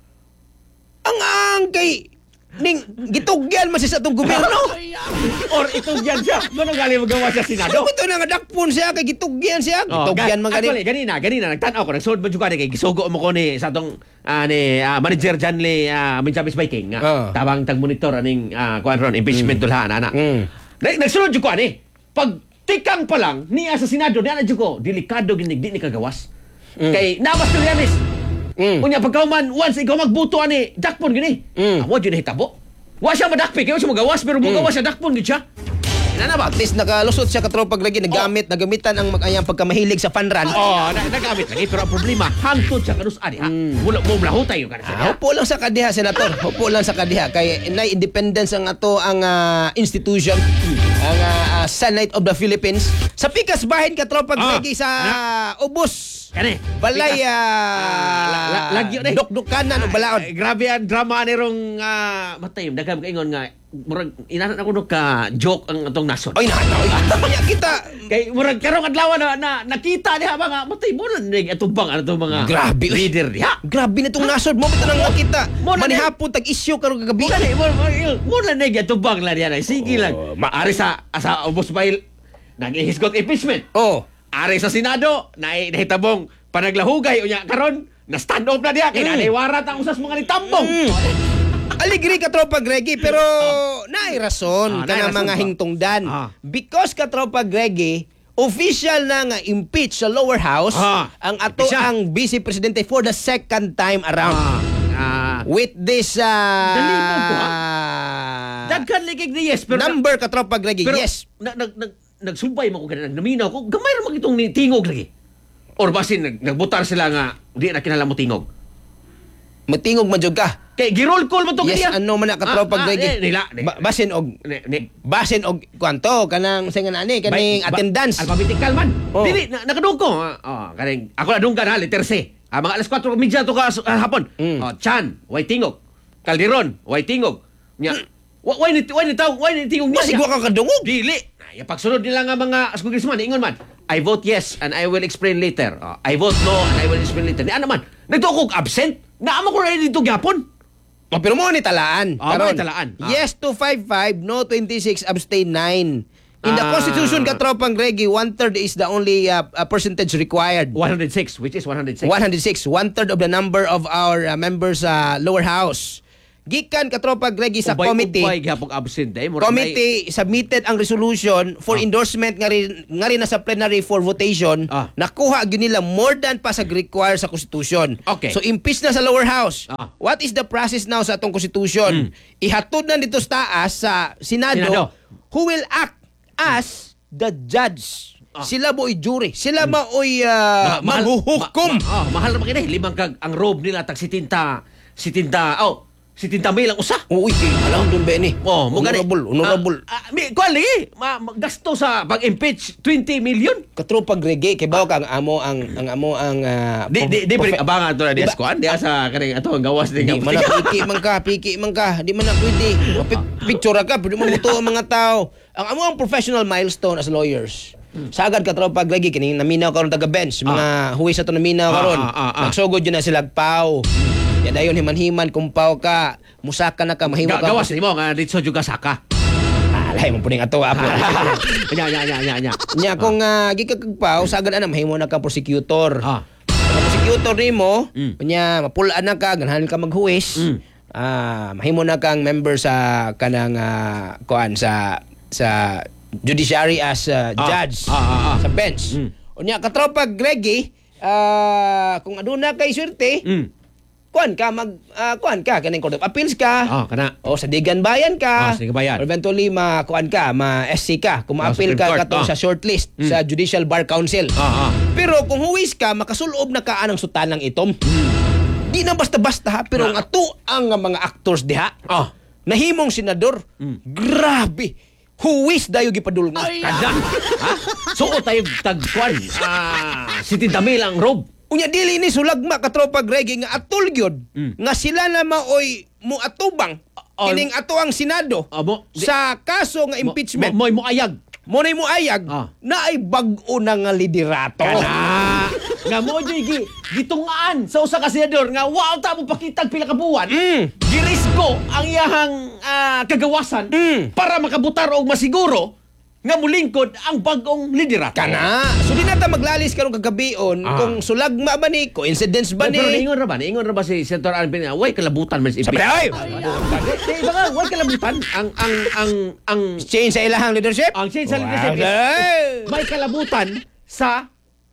Ang ang kay ning gitugyan man siya sa atong gobyerno. Or itong yan siya. Ngano gali magawa sa Senado? Ano ito na nga dakpon siya kay gitugyan siya. Gitugyan man Actually, gani. ganina, ganina, nagtanaw ko, nagsuod mo juga kay gisugo mo ko ni sa atong ah, ni ah, manager John Lee uh, Minjabis Viking nga Ah. tabang tag monitor aning uh, kuan ron impeachment dulhan ana. Mm. Na- Nagsunod jud ko ani. Pag tikang pa lang niya sa Senado niya na jud ko delikado ginig di ni kagawas. Kay nabas to yanis. Mm. Unya pagkauman once ikaw magbuto ani dakpon gini. Mm. Amo jud hitabo. Wa siya madakpi kay siya magawas pero magawas siya dakpon gid siya. Ina na ba? At least nakalusot siya katropa Greggy nagamit nagamitan ang mag-ayang pagkamahilig sa fanran. Oh, na nagamit lagi pero ang problema hangtod sa kanus ani ha. Mula mo blahutay yung kanus Ah, ani. upo lang sa kadiha, Senator. Upo lang sa kadiha. Kay na independence ang ato ang ah, institution. Ang ah, ah, Senate of the Philippines. Sa pikas bahin ka tropa Ah, Greggy sa Ubos. Kani. Balay Pikas. ah, la- la- lagyo na eh. Dukdukanan o balaod. Ay, grabe ang drama ni rong uh, matay dagam kaingon nga murag inanan ako no ka joke ang atong nasod. Oy, na, na, oy. Kaya kita. Kay murag karong adlaw na, na nakita diha ba nga matay mo na nig atubang ano tong mga Grabe, oy. leader diha. Grabe na itong nasod. Mo bitaw nang nakita. Mo na- Manihapon tag-issue karong kagabi. Mo na mo mo na nig atubang la diha. Sige lang. Maari sa sa ubos bail nag-ihisgot impeachment. Oh. Ari sa Senado na nahitabong panaglahugay unya karon na stand up na diha kay Mm. nanay warat ang usas mga nitambong. Mm. Aligri ka tropa Greggy pero naay rason Ah, ka naay na rason mga ba? hingtungdan. Ah. Because ka tropa Greggy official na nga impeach sa lower house Ah. ang ato Official. ang Vice Presidente for the second time around. Ah, ah, With this uh, Dalimog ko, daghan ligig ni yes pero number ka tropa Greggy. pero Yes. nag nag nag nagsubay mo ko ganun nagnaminaw ko gamay ra man itong ni tingog lagi. Or basin nag, nagbutar sila nga di na kinala mo tingog. Matingog man jud ka. Kay girol call mo to Yes, kaniya. ano man na ka tropa Ah, ah, Greggy. eh, nila, ni- Ba- basin og ni, ni, basin og kwanto kanang sa nga ani kaning ba- attendance. Alphabetical man. Oh. Dili na, nakadungko. Ah, oh, kaning ako na dunggan ha letter C. Ah, mga alas kwatro media to ka ah, hapon. Mm. Oh, Chan, way tingog. Calderon, way tingog. Nya. Wa- Way ni way ni taw, way ni tingog niya. Masigwa ka kadungog. Dili. Ay, pagsunod nila nga mga congressman, ingon man, I vote yes and I will explain later. Oh, I vote no and I will explain later. Ni ano man, nagtukog absent. Naamo ko rin dito gyapon. Oh, pero mo ni talaan. Ah, mo Karon, ni talaan. Ah. Yes to five five, no twenty-six, abstain nine. In the Ah. Constitution, katropang Greggy, one-third is the only uh, uh, percentage required. one hundred six, which is one hundred six. one hundred six, one-third of the number of our uh, members sa lower house. gikan katropa Greggy sa committee. Ubay gihapon absent eh. Murag Committee submitted ang resolution for Ah. endorsement nga rin, nga rin na sa plenary for votation. Ah. Nakuha gyud nila more than pa sa require sa constitution. Okay. So impeach na sa lower house. Ah. What is the process now sa atong constitution? Ihatod na dito sa taas sa Senado, Senado. who will act as the judge. Ah. Sila mo'y jury. Sila mao'y uh, Ma- mahal- maghuhukom. Ma- ma- ah, mahal naman kini limang kag ang robe nila tag sitinta sitinta oh sitinta mil ang usa. Uy, alam doon ba ni? Oh, mo gani. honorable, honorable. Ah, ah, mi kuan lagi ma, ma- gasto sa pag-impeach twenty million. Katropag Greggy, kay bawa ka ang amo ang ang amo ang uh, Di di di profe- pwedeng abangan to na Di ba- dias kuan diya sa kaning ato ang gawas Di din man na piki man ka, piki man ka. Di man na pwede. Pi- Picture ka, pwede mo muto ang mga tao. Ang amo ang professional milestone as lawyers. Sagad ka tropa Greggy kining naminaw karon taga bench, mga huwis ato naminaw Ah, karon. ah, ah, ah. Nagsugod yun na sila pau. Ya dayon himan-himan kung pau ka, musaka na ka mahimo Ga- ka. gawas nimo nga dito juga saka. Alay mo puning ato apo. Nya nya nya nya nya. Nya kung uh, gikakagpaw sagad ana mahimo na ka prosecutor. Ah. Ang prosecutor nimo, Mm. nya mapulaan na ka, ganahan ka maghuwis. Mm. Ah, mahimo na kang member sa kanang uh, kuan sa sa judiciary as uh, Ah. judge Ah, ah, ah. sa bench. Mm. Unya katropa Greggy, ah, kung aduna kay swerte, Mm. kuan ka mag ah, kuan ka kaning Court of Appeals ka. Ah, kana. O sa Digan Bayan Ah, ka. sa Digan Bayan. Or eventually ma kuan ka, ma S C ka, kung Ah, ma-appeal Supreme ka Court, kato ah. sa shortlist Mm. sa Judicial Bar Council. Ah, ah. Pero kung huwis ka, makasulob na ka anang sutanang itom. Di na basta-basta ha, pero nga to ang mga actors diha. Ah. Nahimong senador. Grabe. Huwis dayo gipadulngan. Kada. Ha? Suot tayo tagkuan. Ah, sitinta mil ang robe. Unya dili ni sulagma katropa Greggy nga atul gyud Mm. nga sila na maoy mo atubang Ah, kining ato ang Senado Ah, mo- di- sa kaso nga impeachment. Mo mo ayag. Mo na mo ayag Ah. na ay bag-o na nga liderato. Kana. Nga mo joy gi gitungaan sa usa ka senador nga wow ta mo pakitag pila ka buwan. Mm. Girisgo ang iyahang ah, kagawasan Mm. para makabutar og masiguro nga mulingkod ang bagong liderato. Kana. So di nata maglalis karong kagabion Ah. kung sulagma ba ni, coincidence ba Pero ni? niingon ra ba? Niingon ra ba si Senator Alvin? Way kalabutan man si Sabi na, oy! Di di ba nga way kalabutan ang ang ang ang Change sa ilahang leadership? ang change sa leadership is- Ay! may kalabutan sa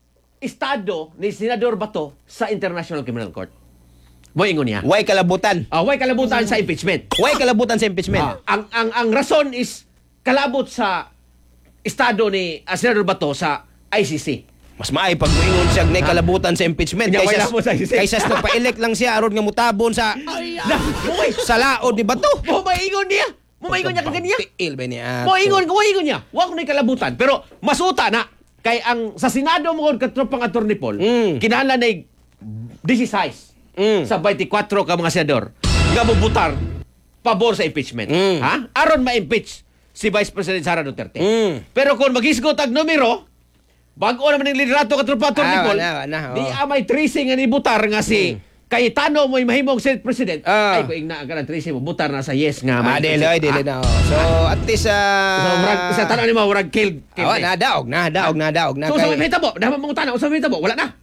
estado ni Senador Bato sa International Criminal Court. Mo ingon niya. Way kalabutan. Ah, way kalabutan sa impeachment. Way kalabutan sa impeachment. Ah, ang ang ang rason is kalabot sa estado ni ah, Senador Bato sa I C C. Mas maay pag moingon siya na kalabutan sa impeachment Kanya kaysa wala mo sa isip. kaysa sa pa-elect lang siya aron nga mutabon sa Na, mo may sa laod ni Bato. mo may ingon niya. Mo may ingon niya kaganya. Tiil ba niya? Mo ingon, mo ingon niya. Wa ko na kalabutan, pero masuta na kay ang sa Senado mo kon katropang attorney Paul, Mm. kinahanglan na sixteen Mm. sa twenty-four ka mga senador nga mobutar pabor sa impeachment. Mm. Ha? Aron ma-impeach si Vice President Sara Duterte. Mm. Pero kung magisgot ang numero, bago naman ng liderato katropang attorney Ah, Paul, wala, wala, oh. di amay tracing nga ni butar nga si Cayetano mo'y mahimong Senate President. Ah. Ay, ko igna ka ng tracing mo, butar na sa yes nga. Ah, dili, oy, dili na. oh. So, at least, So, ah... murag, sa tanong ni mo, murag killed. Oh, na, daog na, daog na, daog na. So, sa kay- may hitabo, dapat mong tanong, sa may hitabo, wala na.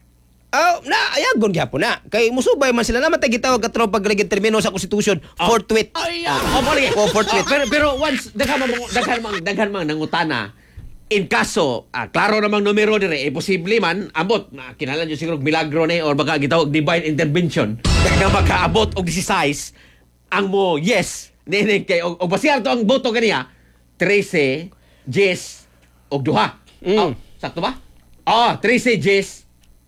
Oh, na, ayagon gyapon na. Kay musubay man sila naman tay gitawag ka tropa Greggy termino sa konstitusyon, forthwith. Ay, oh, oh, sige. Oh, forthwith. Oh, pero, pero once, daghan mang, daghan mang, daghan mang nangutana, in kaso, ah, klaro namang numero dire, eh, posible man, ambot, na kinalan nyo siguro milagro ni, or baka gitawag divine intervention, nga makaabot og sixteen, ang mo, yes, ninig kay, og, og basihan to ang boto kaniya, thirteen, yes, og duha. Mm. Oh, sakto ba? Oh, thirteen, yes,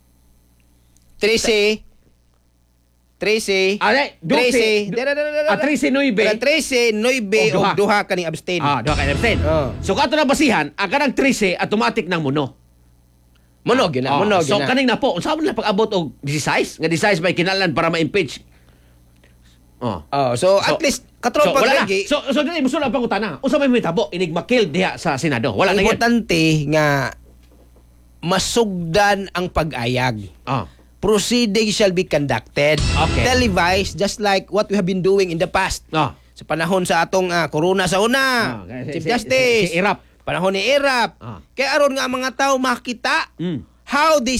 trece, trece, Ale, trece, Ah, trece, nueve. trece, nueve, O, duha. o duha kaning abstain. Ah, duha ka abstain. Oh. So kato na basihan, ang kanang thirteen automatic nang muno. Monog yun na, Oh, monog so yun na. kaning na po, unsa man lang pag-abot og sixteen, nga sixteen may kinahanglan para ma-impeach. Oh. Oh, so, at So- least, So, katropa wala na. Greggy, So, so dili mo sula ang pangutana. Unsa may mitabo inig ma-kill diha sa Senado? Wala na yan. importante nga masugdan ang pag-ayag. Ah. Proceedings shall be conducted, Okay. televised, just like what we have been doing in the past. Ah. Sa panahon sa atong ah, corona sa una, Ah, kaya si- Chief si- Justice, si- si Irap. panahon ni Irap. Ah. Kaya aron nga ang mga tao makita Mm. how this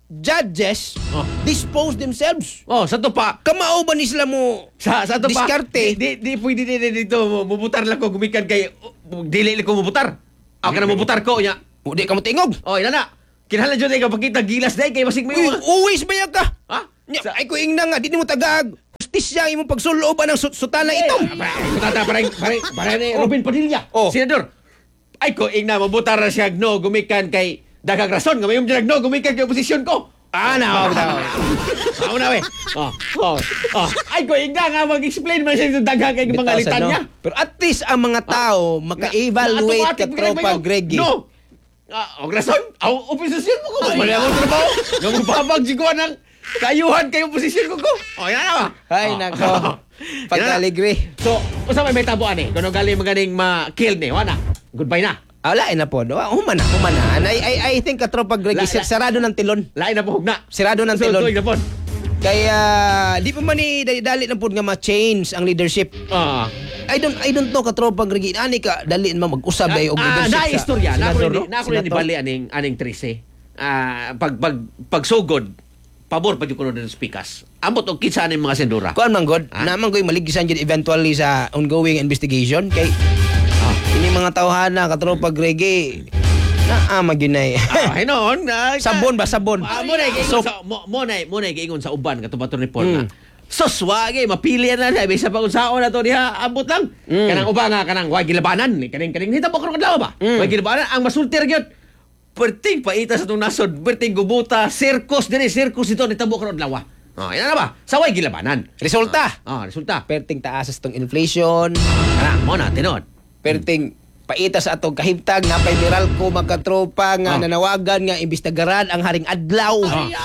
judges Oh. dispose themselves. Oh, sa to pa. Kamao ba ni sila mo Sa sa to pa. Diskarte. Di, di, di pwede din dito mubutar lang ko gumikan kay uh, dili lang ko mubutar. Ako na mubutar ko nya. Di ka mo tingog. Oh, ina na. Kinahanglan jud ka pakita gilas dai kay basig mo. Uy, always ba yan ka? Ha? Nya, Sa- ay ko ingna nga, di ni mo tagag. Justisya ang imong pagsulooban ng sut- sutana ito. Tata parang parang parang ni Robin Padilla. Oh. Senador. Ay ko ingna mabutar na siya no gumikan kay daghang rason nga mayong no gumikan kay oposisyon ko. Ah, na, na. Ako na we. Oh, oh, oh. Ay ko ingna nga mag-explain man siya sa daghang kay mga Bitaw sa litanya. no. Pero at least ang mga tao maka-evaluate ka tropa Greggy. No. Ah, og rason. Aw oposisyon mo ko. Mali ako trabaho. Nga mababag jiguan ng kayuhan kay oposisyon ko ko. Oh, yan na ba? Ay, Oh. nako. Pagka-aligre. So, usa may may tabuan eh. Kuno gali maganing ma-kill ni, wala. Goodbye na. Ah, lain na po. No? Humana, humana. I, I, I think ka tropa Greggy, La- la- sarado ng tilon. Lain na po hugna. Sirado ng So, tilon. tuig na po. Kaya di pa man ni dali na po nga ma-change ang leadership. Ah. I don't I don't know ka tropa Greggy. Ani ka dali man mag-usab ay og Ah, leadership na istorya. Na ako senador, rin, no? na ako rin Senator. ibali aning aning trise. Ah, pag pag pagsugod pabor pa jud kuno ng speakers. Ambot og kinsa aning mga sendura. Kuan man god, Ah? naman ko'y maligisan jud eventually sa ongoing investigation kay Ah. ini mga tawhana ka tropa Greggy. Na ama ginay. Ah, hinon. ah, Sabon ba sabon? Ah, mo na giingon So, sa mo mo na mo na giingon sa uban katubaton report Mm. na. Sus wagi mapili na na bisa pa unsaon na to diha ambot lang. Mm. Kanang uba nga kanang wa gilabanan ni kaning kaning hitabo karon kadlaw ba. Mm. Wa gilabanan ang masulti ra gyud. Perting paita sa itong nasod, perting gubuta, circus diri, circus ito nitabo karon adlaw. Oh, ina na ba? Sa way gilabanan. resulta. Ah, oh, resulta. Perting taas sa tong inflation, Ah, mo na tinud. perting paita sa atong kahimtang nga pay viral ko magkatropa nga Ah. nanawagan nga imbestigaran ang haring adlaw.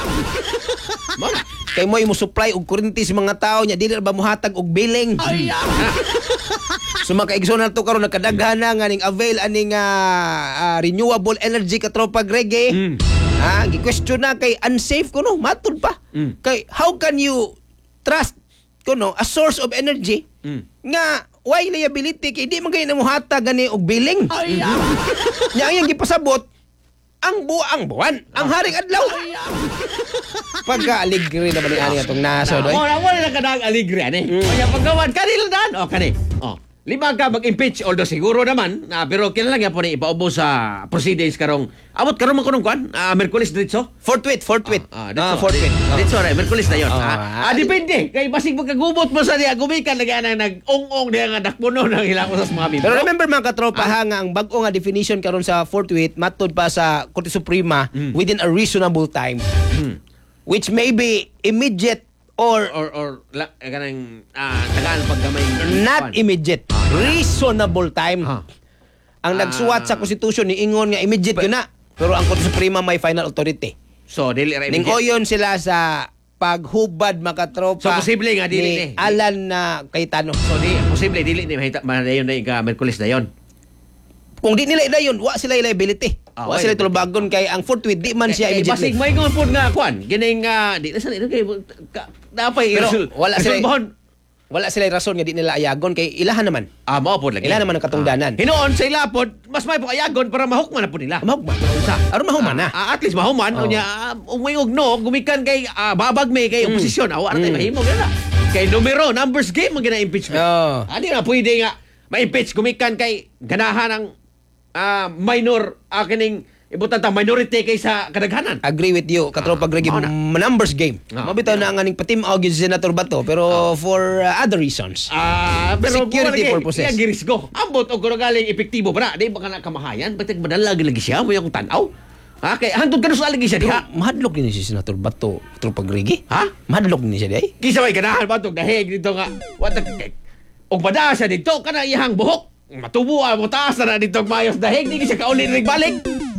Mo na. Kay mo imo supply og kuryente sa mga tao nya dili ra ba mohatag og billing. So makaigsoon na to karon nagkadaghan na nga ning avail aning ah, ah, renewable energy ka tropa Greggy. Mm. Ah, gi-question na kay unsafe kuno matud pa. Mm. Kay how can you trust kuno a source of energy Mm. nga why liability kay di man kay namuhatag gani og billing. Nya ang gipasabot ang buang buwan, ang haring adlaw. Pagka-aligre naman ni ani atong naso doy. Mo na mo na kadag aligre ani. Mm. Kaya paggawan kanil dan. Oh, kani. Oh. Lima ka mag-impeach although siguro naman na pero kinahanglan gyapon ni ipaubo sa proceedings karong abot karon man kunong kwan ah, Merkulis diretso. Forthwith, forthwith. Ah, Ah, diretso. forthwith. Diretso ra Merkulis na yon. Oh, ah, Ah, ah, depende kay basig magkagubot mo sa diha gumikan lagi nang nag-ong-ong diha nga dakpuno nang ilang usas mga miyembro. Pero remember mga katropa ha, nga ang bag-o nga definition karon sa forthwith matud pa sa Korte Suprema within a reasonable time. Which may be immediate or or or la, eh, kanang ah, tagaan paggamay not immediate. Reasonable time. Ah. Ang nagsuwat sa konstitusyon ni ingon nga immediate yun na. Pero ang Korte Suprema may final authority. So dili ra immediate. Ningoyon sila sa paghubad makatropa So, posible nga dili ni ni. Alan na Cayetano. So di posible dili ni mahita madayon na ka Merkulis dayon. Kung di nila dayon, wa sila liability. Ah, wa wa sila liability. tulubagon kay ang forthwith di man siya Eh, eh, immediately. basig may ingon pod nga kwan, gining nga di na sa ito kay ka- napay Pero resul- wala sila- resolbahon. Wala sila rason nga di nila ayagon kay ilahan naman. Ah, mao pod lagi. Ilan naman ang katungdanan? Ah. Hinoon sa ila pod, mas may ayagon para mahukman na po nila. Mahugman. Aron mahuman na. Ah, at least mahuman Oh. unya ah, umuyog no gumikan kay ah, babag may kay oposisyon. Awa ra tay Mm. mahimo gana. Kay numero numbers game ang gina impeachment. Oh. Adi na pwede nga ma-impeach gumikan kay ganahan ng ah, minor ah, kining ibutan ta minority kaysa kadaghanan. Agree with you. Katropa Greggy, mao na. numbers game. Ah. Mabitaw na nga ning patim-aw gyud si Senator Bato pero for uh, other reasons. Ah, pero Security buwan lagi, purposes. Iya girisgo. Ambot og kuno galing epektibo ba? Di ba kana kamahayan? Batik madala lagi siya mo yung tanaw. Ha kay hantod kanus lagi siya diha. Mahadlok ni si Senator Bato, Katropa Greggy. Ha? Mahadlok ni siya day. Kisa may ganahan ba tong dahig dito nga. What the og bada siya dito kana iyang buhok. Matubo ang mo taas na dito mayos dahig di siya kauli rig balik.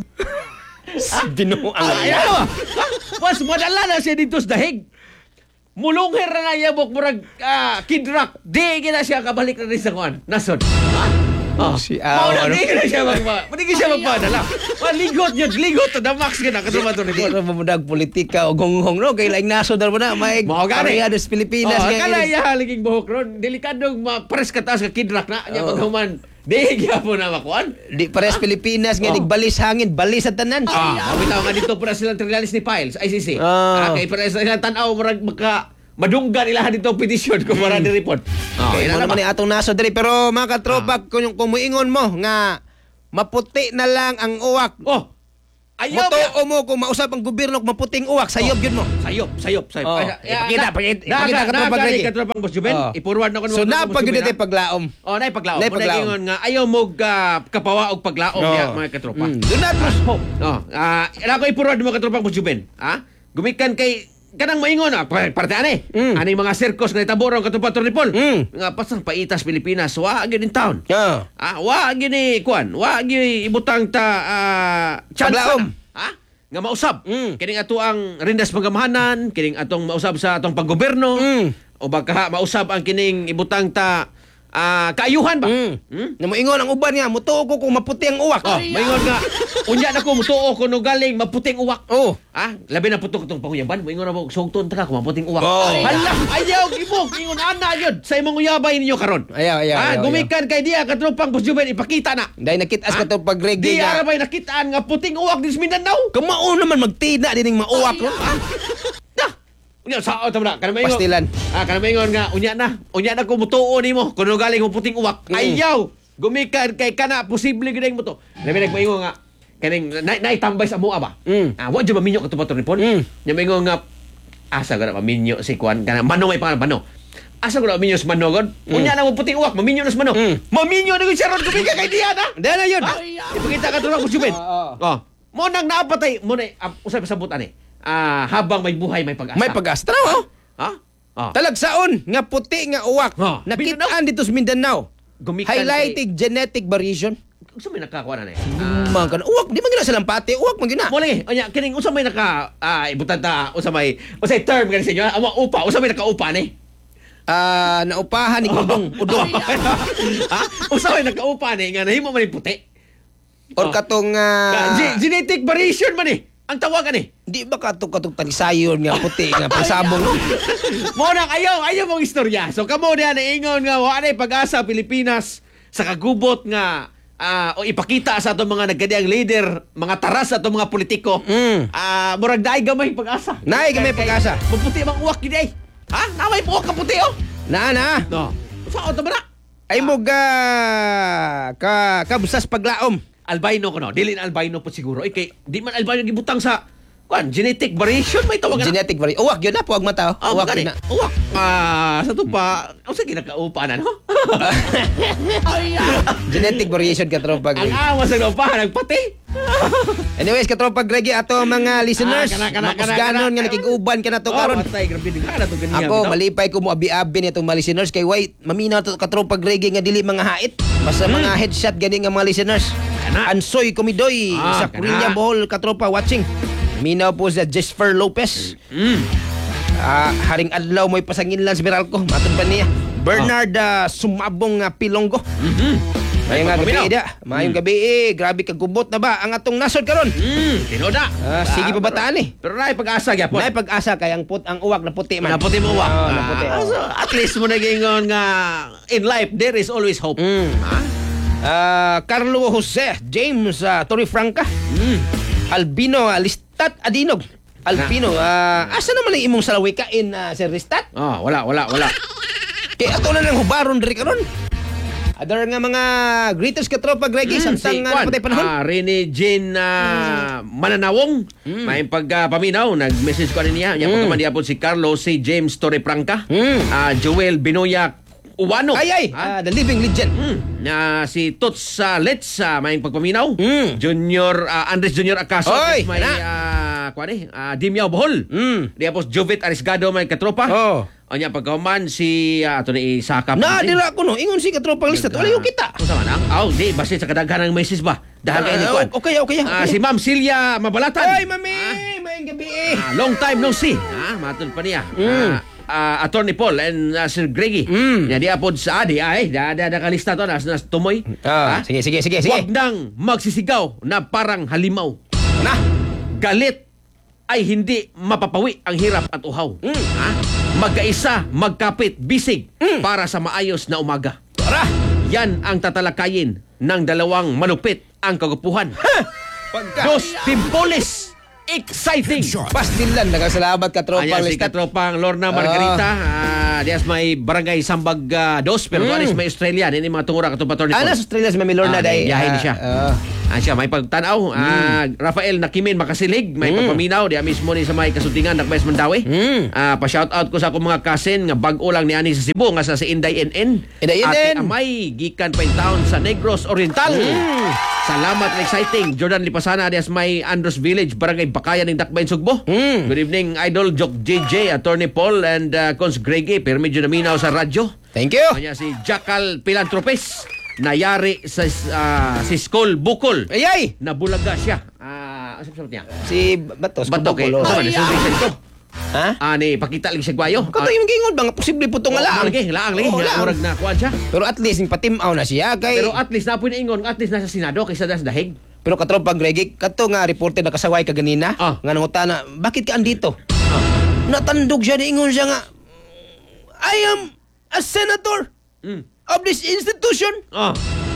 Binuang Ah, yan. ano? Mas madala na siya dito sa dahig. Mulungher na na yabok murag ah, Kid Rock. Di gina siya kabalik na rin sa kuan. Nasod. Ha? Oh. Si Mao Aw, na, ano? di gina siya magpa. Di gina siya magpadala. Maligot yun. Ligot to the max gina. Kasama to ni Pero mamudag politika o gonghong no kay laing naso dar mo na may Mao gani. Pilipinas Oh, nga kala ini. iya haliging buhok ron. Delikadong ma-press ka taas ka Kid Rock na. Nya Oh. paghuman. Di gyapon na makuan. Di pares Pilipinas nga Oh. digbalis hangin, balis sa tanan. Ah, mabitaw nga dito para silang trialis ni Piles, I C C. Ah. Ah, kay para silang tan-aw murag maka madunggan ilahan dito petisyon ko para di-report. Ah, Okay, ina mo na ba? naman ni atong naso diri pero mga katropa kung kung muingon mo nga maputi na lang ang uwak. Oh. Ayaw Moto ba? o mo kung mausap ang gobyerno kung maputing uwak, sayob yun mo. Sayop, sayop, sayop. Oh, Ay, ipakita, na- pakita, na- ipakita na- ka tropang na- Reggie. ka tropang Boss Juben. Oh. Ipurwad na ko So na pag yun Juben, dito paglaom. Oh, nay paglaom. Nay Nay paglaom. paglaom nga ayaw mo ga kapawa og paglaom Oh. niya mga katropa. Mm. Do not lose hope. Oh, ah, ila ko ipurwad mga katropang Boss Juben. Ha? Gumikan kay kanang maingon ah, pa- parte ani. Mm. Ani mga circus nga itaborong katropa Tornipol. Mm. Nga pasang paitas Pilipinas, wa gyud in town. Yeah. Ah, wa gini kuan, wa gini ibutang ta ah, chance Paglaom. na. Ha? Nga mausab. Mm. Kining ato ang rindas pagamahanan, kining atong mausab sa atong paggobyerno. Mm. O baka mausab ang kining ibutang ta ah, kaayuhan ba? Mm. Hmm? Na moingon ang uban nga mutuo ko kung maputi ang uwak. Oh, maingon nga unya na ko mutuo ko no galing maputing uwak. Oh. Ah, labi na putok itong panguyaban. Maingon na mo, sugton ta ka, kung maputing uwak. Oh. Hala, ayaw, ibog, ingon ana yun. Sa imong uyabay ninyo karon. Ayaw, ayaw, Ah, ayaw, gumikan kay diya, katropang Boss Juben, ipakita na. Dahil nakitas ka Ah? to pag reggae Di nga. arabay nakitaan nga puting uwak din sa Mindanao. Kamao naman magtina din ng mauwak. no? Da. Unya sa auto na, kana maingon. Pastilan. Ah, kana maingon nga unya na. Unya na ko mutuo nimo kuno galing mo puting uwak. Mm. Ayaw. Gumikan kay kana posible gid mo to. Labi nagmaingon nga kaning nay nay tambay sa mua ba? Mm. Ah, wa jud maminyo ka tupato ni Pon. Mm. Nya maingon nga asa gana maminyo si Kwan kana mano may pangalan mano. Asa gana maminyo si Mano god? Unya na mo puting uwak, maminyo na si Mano. Mm. Maminyo na gud siya ron gumikan kay diya na. Dahil na yun. Ipakita ka tuwa ko Juben. Oo. Oh. Mo nang naapatay mo na uh, usay pasabot ani. Ah, habang may buhay may pag-asa. May pag-asa. Tanaw. Ha? Ah. Talagsaon nga puti nga uwak. Oh. Nakitaan dito sa Mindanao. Gumikan Highlighted genetic variation. Unsa may nakakuha na ni? Man kan uwak di man gina silang pati, uwak man gina. Mo lagi, onya kining unsa may naka ah ibutan ta unsa may unsa term gani sa inyo? Amo upa, unsa may nakaupa ni? Ah, naupahan ni udong, udong. ha? Unsa may nakaupa ni nga nahimo man yung puti? Or Oh. katong Ah, ah, ge- genetic variation man ni. Ang tawagan ni. di ba katong katong talisayon nga puti nga pasabong. Mo nang ayaw, ayaw mong istorya. So kamo diha naingon nga wa na pag-asa Pilipinas sa kagubot nga ah, o ipakita sa atong mga nagkadiang leader, mga taras sa atong mga politiko. Mm. Ah, murag daay gamay pag-asa. Naay gamay pag-asa. Maputi bang uwak gid ay? Ha? Namay po ka puti oh. Na na. No. Sa auto ba na? Ay mo ga ka kabusas paglaom. Albino ko no. Dili na albino po siguro. Eh, kay di man albino gibutang sa kuan genetic variation may tawag na. Genetic variation. Uwak yun na puwag mata. Ah, Uwak gani. yun na. Uwak. Ah, sa to pa, unsa ginakaupa na no? Genetic variation ka tropa. Ang awas sa lupa nagpati. Anyways, katropa Greggy, ato mga listeners, Ah, kana, kana, kana, makusganon kana. nga nakiguban ka na to Oh, karon. patay grabe din ka na to ganiya. Ako, malipay ko mo abi-abi nitong mga listeners kay wait, maminaw to katropa Greggy nga dili mga hait. Basta mga headshot gani nga mga listeners. Kana. Ansoy Kumidoy Ah, sa kana. Kurinya Bohol katropa watching. Minaw po sa Jesper Lopez. Mm. Ah, haring adlaw mo'y pasanginlan sa Meralco. Matod pa niya. Bernard ah, Sumabong nga Pilonggo. Mhm. Mayong nga Paminaw. gabi da. Mayong gabi eh. Grabe kagubot na ba ang atong nasod karon? Mm, tinoda. Ah, sige pa bataan eh. Pero nay pag-asa gyapon. Nay pag-asa kay ang put ang uwak na puti man. Naputi mo wa. Oo, naputi. Ah, so, at least mo nagingon nga in life there is always hope. Mm. Ha? Ah, Carlo Jose James uh, Torrefranca. Mm. Albino ah, Listat Adinog. Albino, ah, asa naman ang imong salawikain na Sir Listat? Ah, wala, wala, wala. Kay ato na lang hubaron diri karon. Adar nga mga greeters ka tropa Greggy Mm, samtang si nga Kwan, napatay panahon. ah, Rene Jean ah, Mananawong. Mm. May pagpaminaw, nag-message ko niya. Niya Mm. pagkamandiya po si Carlos, si James Torrefranca, Mm. ah, Joel Binoya Uwano. Ay ay, Ah, ah, the living legend. Mm. Na si Tots uh, Let's uh, may pagpaminaw. Mm. Junior uh, Andres Junior Acaso Oy, may na. uh, kuan eh uh, Dimyaw Bohol. Mm. Di apos Jovet Arisgado may katropa. Oh. O niya pagkauman si uh, ato ni Isakap. Na dira ko no, ingon si ka tropa Listat. Wala yung kita. Unsa man ang? Aw, di base sa kadaghan ng message ba. Dahil kay ni Ah, kuan. okay, okay, okay. Ah, si Ma'am Celia Mabalatan. Ay, mami, Ah, may gabi eh. ah, long time no see. Ah, matod pa niya. Mm. Ah, uh, Attorney Paul and uh, Sir Greggy. Mm. Nya di apod sa adi ay da da, da kalista to nas, nas tumoy. Ah, Ha? sige, sige, sige, sige. Huwag nang magsisigaw na parang halimaw. Na. Galit ay hindi mapapawi ang hirap at uhaw. Mm. Ha? Magkaisa, magkapit, bisig Mm. para sa maayos na umaga. Tara. Yan ang tatalakayin ng dalawang malupit ang kagupuhan. Pagka. Dos Pimpoles. Exciting! Pastilan, nagasalamat ka tropang Ayan si listat. katropang Lorna Margarita. Ah, dias may barangay Sambag ah, dos, pero Mm. mm. may Australia. Ini mga tungura katong pator ni Ah, Paul. nasa Australia si Mami Lorna Ah, day. biyahe ni siya. Ah, Ah, siya may pagtanaw. Ah, Rafael Nakimin Makasilig, may Mm. pagpaminaw diya mismo ni sa may kasudingan Nakbes Mandawi. Mm. Ah, pa-shout out ko sa akong mga kasin nga bag-o lang ni ani sa Cebu nga sa si Inday N N. Inday N N. Ate Amay gikan pa in town sa Negros Oriental. Mm. Salamat and exciting. Jordan Lipasana dias may Andros Village, barangay Bakayan ng Dakbayn Sugbo. Mm. Good evening Idol Jock J J, Attorney Paul and uh, Cons Greggy, pero medyo naminaw sa radyo. Thank you. Kanya si Jackal Pilantropes, nayari sa uh, si Skol Bukol. Ay, ay. Nabulaga siya. Ah, ano sabi niya? Si Batos. Bato kay. Kubukulo. Sa man sa ito. Ha? Ah, ni pakita lagi siya gwayo. Kato yung gingon ba nga posible po itong laang. alaang. Lagi, laang lagi. Oo, Nga, laang. Murag na kuan siya. Pero at least yung patimaw na siya kay Pero at least napoy na ingon, at least nasa Senado kaysa sa dahig. pero katro pag Gregi, kato nga reporter na kasaway ka ganina, Ah. nga nangutana, bakit ka andito? Ah. Natandog siya, ingon siya nga, I am a senator Mm. of this institution. Oh.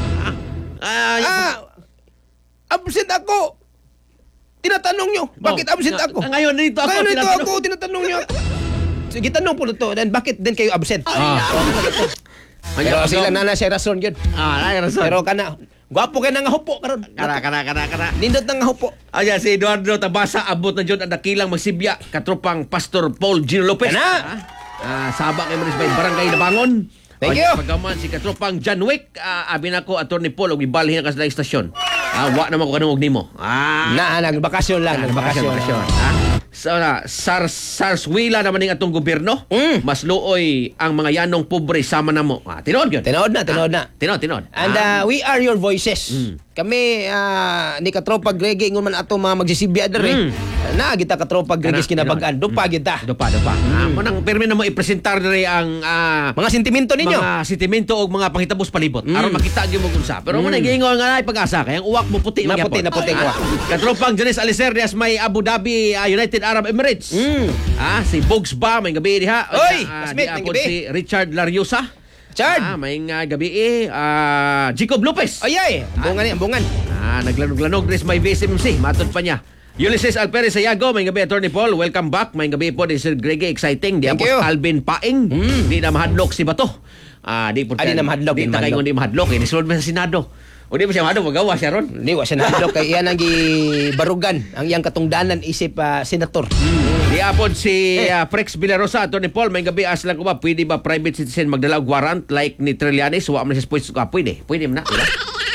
Ah. Ah, Ah, absent ako. Tinatanong nyo, bakit Oh. absent ako? Ah, ngayon dito ako Ngayon dito tinatanong. ako, tinatanong nyo. Sige, tanong po nito, then bakit din kayo absent? Ah. Pero sila na na siya rason yun. Ah, ay rason. Pero kana, gwapo ka na nga hupo karon. kana kana kana kana. Nindot na nga hupo. Ayan, si Eduardo Tabasa, abot na dyan ang dakilang magsibya, katropang Pastor Paul Gino Lopez. Kana! Ah, ah, Saba kay Maris Bay, Barangay Nabangon. Thank O, you. Pagaman si katropang John Wick, ah, abi na ko, Atty. Paul, og ibalhin na ka sa istasyon. Ah, wa naman ko kanong og nimo. Ah, Na, nagbakasyon lang, nagbakasyon. bakasyon. Ah. So na, sars sarswila naman ning atong gobyerno. Mm. Mas luoy ang mga yanong pobre sama na mo. Ah, tinuod gyud. Tinood na, tinood na. Tinod, tinod. And uh, we are your voices. Mm. Kami, uh, ni Katropa Gregi, ingon man ato mga magsisibya dere. Mm. Na, kita Katropa Gregi Kana, kinabagaan. tinod. Dupa kita. Dupa, dupa. Ah, manang permi na mo ipresentar diri ang ah, Mga sentimento ninyo. mga sentimento o mga panghitabo palibot Mm. aron makita gyud mo kung sa. Pero mo Mm. na giingon nga ay pag-asa kay ang uwak mo puti Na magyapon. puti, na puti ko. Katropang Janice Alicerdias may Abu Dhabi ah, United Arab Emirates. Mm. Ah, si Bugs ba may gabi diha. Oy, Ah, Smith, di may apod gabi. si Richard Lariosa. Chard. Ah, may nga gabi eh. Ah, Jacob Lopez. Ay, ay. Ambungan ni, ambungan. Ah, naglanog-lanog dres may V S M C. Matod pa niya. Ulysses Alperes Sayago, may gabi Attorney Paul. Welcome back. May gabi po ni Sir Grege, exciting. Di Thank apos you. Alvin Paing. Mm. Di na mahadlok si Bato. Ah, di po Ah, di na mahadlok, Di di na kayo mahadlok. di mahadlok. Eh, nisulod mo sa Senado. O di ba siya mahadlok, magawa siya ron. Hindi, wa siya nahadlok kay iyan ang gibarugan. Ang iyang katungdanan isip uh, senator. Di apod si Eh. ah, Prex Villarosa, Attorney Paul, may gabi as lang ko ba, pwede ba private citizen magdala og warrant like ni Trillanes? Wa man siya pwede. Ah, pwede. Pwede mo na. Diba?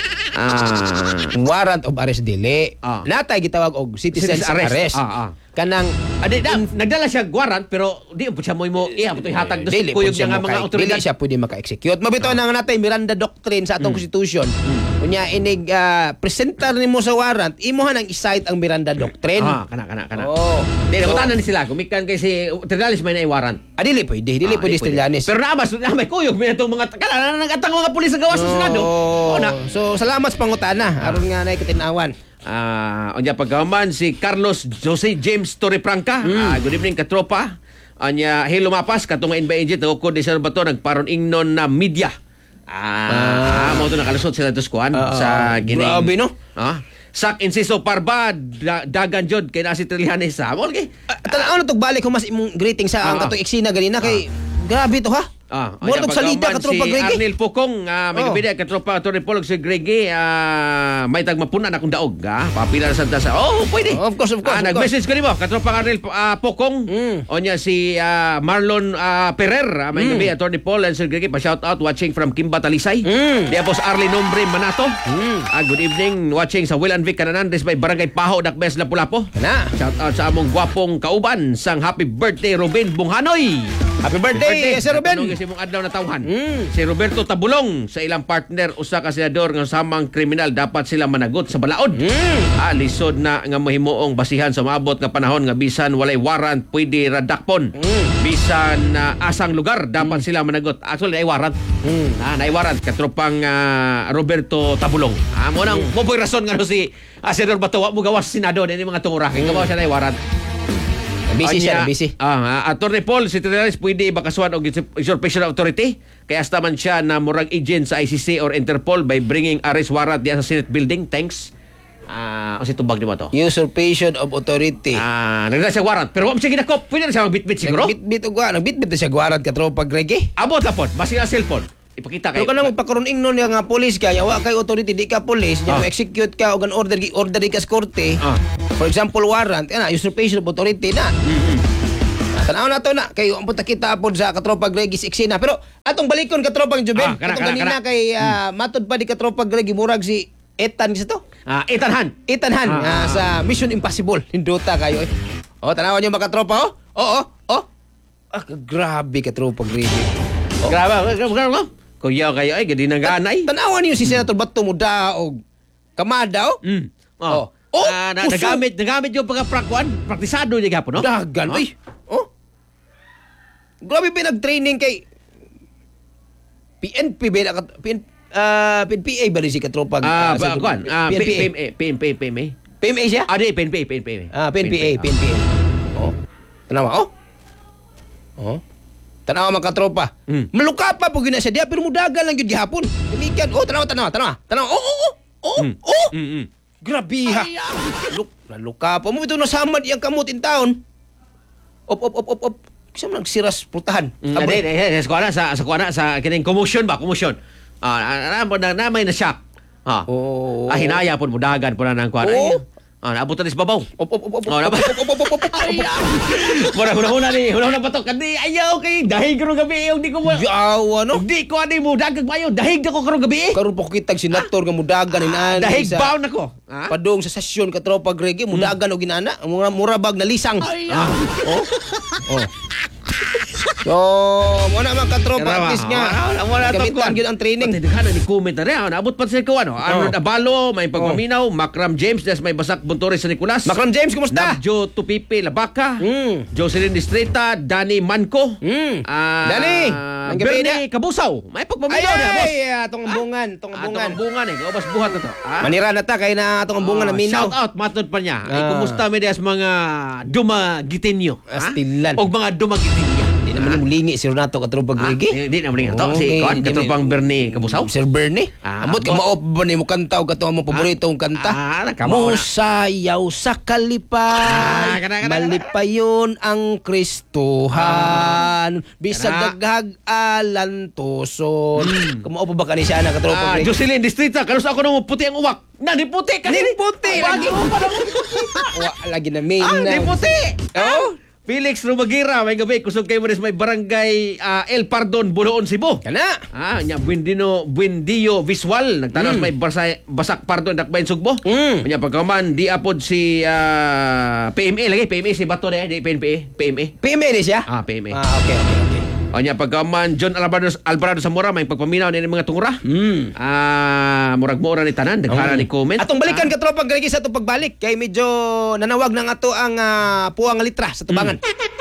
Ah, Warrant of arrest dili. Ah. Natay gitawag og citizen's Citizen's arrest. arrest. Ah, ah. Kanang Adi, da, nagdala siya warrant pero di po siya mo mo iya putoy hatag dos dili kuyog po siya niya nga mga maka- otoridad. dili siya pwede maka-execute. Mabito na nga natay Miranda Doctrine sa atong konstitusyon. Unya inig uh, presentar nimo sa warrant, imuhan ang i-cite ang Miranda Doctrine. Ah, kana kana kana. Oh. Di So, so, ni sila kumikan kay si Trillanes may na warrant. ah, dili pwede, dili Ah, pwede di Strillanes. Pero naabas na may kuyog may itong mga kana na nagatang mga pulis sa gawas sa Senado. Oh. Oo na. So salamat sa pangutana aron nga nay katinawan. Ah, unya pagkaman si Carlos Jose James Torrefranca. Ah, good evening katropa. Anya hello mapas katong N B N G tawkod di sa bato nagparon ingnon na media. Ah, mo to nakalusot sila dos kuan Ah, sa gining. grabe, no? Ah. Sak inciso parba da, dagan jod kay na si Trillanes sa. Mo lagi. Uh, Tanaw na tog balik ko mas imong greeting sa ang Ah. katong eksena ganina kay grabe to ha. Ah, Mo ayan, tog salida pagkaman katropa si Gregi. Arnel Pokong, ah, may Oh. gabi na katropa Atty. Paul si Gregi, ah, may tagmapunan akong daog, ah, papila na sa sa. Oh, pwede. Of course, of course, Ah, of nag-message ko nimo katropa Arnel ah, Pokong. Mm. Onya si ah, Marlon ah, Ferrer, ah, may Mm. gabi Atty. Paul and Sir Gregi, pa shout out watching from Kimba Talisay. Mm. Diapos Arlie Nombre Manato. Mm. Ah, good evening watching sa Will and Vic Kananan by Barangay Paho Dakbes Lapu-Lapu. Kana. Shout out sa among gwapong kauban sang happy birthday Ruben Bunghanoy. Happy birthday, Sir Ruben. Tanong si mong adlaw na tawhan. Mm. Si Roberto Tabulong sa ilang partner usa ka senador nga samang kriminal dapat sila managot sa balaod. Mm. Ah, lisod na nga mahimuong basihan sa maabot nga panahon nga bisan walay warrant pwede radakpon. Mm. Bisan na asang lugar dapat sila managot. Actually nay warrant. Mm. Ah, nay warrant katropang ah, Roberto Tabulong. Ah, mo nang mo po'y rason nga no si ah, Senador Bato wa mo gawas sa Senado ni mga tungura kay gawa siya nay warrant. Busy siya, Anya, busy. Ah, uh, Attorney Paul, si Trillanes pwede bakasuhan og usurpation of authority kaya hasta man siya na murag agent sa I C C or Interpol by bringing arrest warrant diya sa Senate building. Thanks. Ah, uh, kasi tubag di ba to? Usurpation of authority. Ah, nagdala siya warrant pero wa mo siya ginakop. Pwede na siya magbitbit siguro. Nagbit-bit og wa, nagbit-bit na siya guarad ka tropa Greg. Abot na po, basi ang cellphone. Ipakita kay. Pero kanang magpakaroning nun yung nga police ka, yawa kay authority, di ka police, Ah. ah. execute ka o gan order order di ka sa korte. Ah. For example, warrant, yan na, usurpation of authority na. Mm-hmm. Tanaw na to na, kay ang punta kita po sa katropa Greg is eksena. Pero atong balikon katropang Juben, Ah, kana, atong kana, kanina kana. kay uh, matod pa di katropa Greg, murag si Ethan sa to. Ah, Ethan Han. Ethan Han Ah. ah, sa Mission Impossible. Hindota kayo eh. O, tanawan nyo mga katropa, oh. Oo, oh, oh. Ah, grabe katropa Greg. Oh. Grabe, grabe, grabe. Kuya kayo ay gadi nang ganay. Tanawan niyo si Senator Bato Muda o Kamada, oh. Mm. Oh. Oh. Oh, Ah, na, puso. nagamit, nagamit yung pagka-prakwan. Praktisado niya gapon, no? Dagan, Oh. oy. Oh. Grabe ba nag-training kay P N P ba na P N ah P N P A ba rin si katropa? Ah, sa- ba, kuan. Ah, P N P A. P M A, P M P, P M A. P M A siya? Ah, di, P N P, P N P. Ah, P N P A, P N P A. Oh. Tanawa, oh. Oh. Tanawa mga katropa. Mm. Maluka pa po gina siya diya, pero mudagan lang yun gihapon. Demikian. Oh, tanawa, tanawa, tanawa. Tanawa. Oh, oh, oh. Oh, Mm. oh. Mm, mm. Grabe ha. Luk, naluka pa mo ito nasamad iyang kamot in town. Op, op, op, op, op. Kasi mo nagsiras putahan. Mm, Abay. Ade, eh, sa kuana sa sa kuana sa kining commotion ba, commotion. Ah, na na na may na shock. Ah. Oo. Ah, hinaya pud mudagan pud na nang kuana. Oo. Ah, naabot na sa babaw. Op, op, op, op, Oh, op, dapat. op, op, op, op, op, op. Mura huna huna ni, huna huna batok. Kadi ayaw kay dahig karon gabi yung di ko mo. Yawa, no? Di ko ani mo dagag payo, dahig na ko karon gabi. Karon po kitag senator nga mudagan inani Dahig sa bound ako. Ha? padung sa sesyon ka tropa Greg, mudagan og ginana, mura murabag na lisang. Ah. Oh. Oh. So, mo na man ka tropa at least nga. Gamitan gyud ang training. Pati daghan ni comment na rin. Naabot pa sa ko ano. Arnold Oh. Abalo, may pagpaminaw, Macram James, des may basak Buntores sa Nicolas. Macron James, kumusta? Nabjo Tupipe Labaca. Mm. Jocelyn Distrita, Danny Manco. Mm. Ah, Danny, ang gabi Bernie Kabusaw. May Ay, pagpaminaw na, boss. ay, atong ambungan, atong Ah, ambungan. Atong ambungan eh. Kaubas buhat na to. Ah? Manira na ta kay na atong ambungan na Ah, minaw. Shout out, matod pa niya. Ay, Ah. kumusta mi des mga dumagitinyo? Astilan. O mga dumagitinyo. Di naman mo lingi si Renato ka tropa Ah, Greg. di, di naman nga to. Si Okay, Kwan, di katropang man- Bernie Kabusaw. Sir Bernie. Ah, Amot ka bo- maop ba ni mo kanta o kato mo paborito ang kanta? Ah, nagkamao na. Musayaw sa Ah, kalipay, kana, kana, malipayon ang Kristohan, bisag Kana. daghag alantoson. Kumao pa ba kani siya na katropa Ah, Greg? Jocelyn Distrita, kalos ako nung puti ang uwak. Na, di puti ka Di puti, lagi. mo pa lang. Wa lagi na main Ah, na. di puti. Oh. Felix Rumagira, may gabi, kusog kayo mo rin sa may barangay ah, El Pardon, Buloon, Cebu. Kana. Ah, nya Buendino, Buendio Visual, nagtanos Mm. may barsa, basak pardon dakbayn sugbo. Mm. Nya pagkaman di apod si ah, P M A lagi, P M A si Bato na, di P N P A, P M A. P M A ni siya? Ah, P M A. Ah, okay, okay, okay. Anya pagkaman John Alvarado Alvarado Zamora may pagpaminaw ni mga tungura. Mm. Ah, murag mura ni tanan, daghana ni comment. Atong balikan ka tropa Greg sa atong pagbalik kay medyo nanawag ng ato ang ah, puwang nga litra sa tubangan.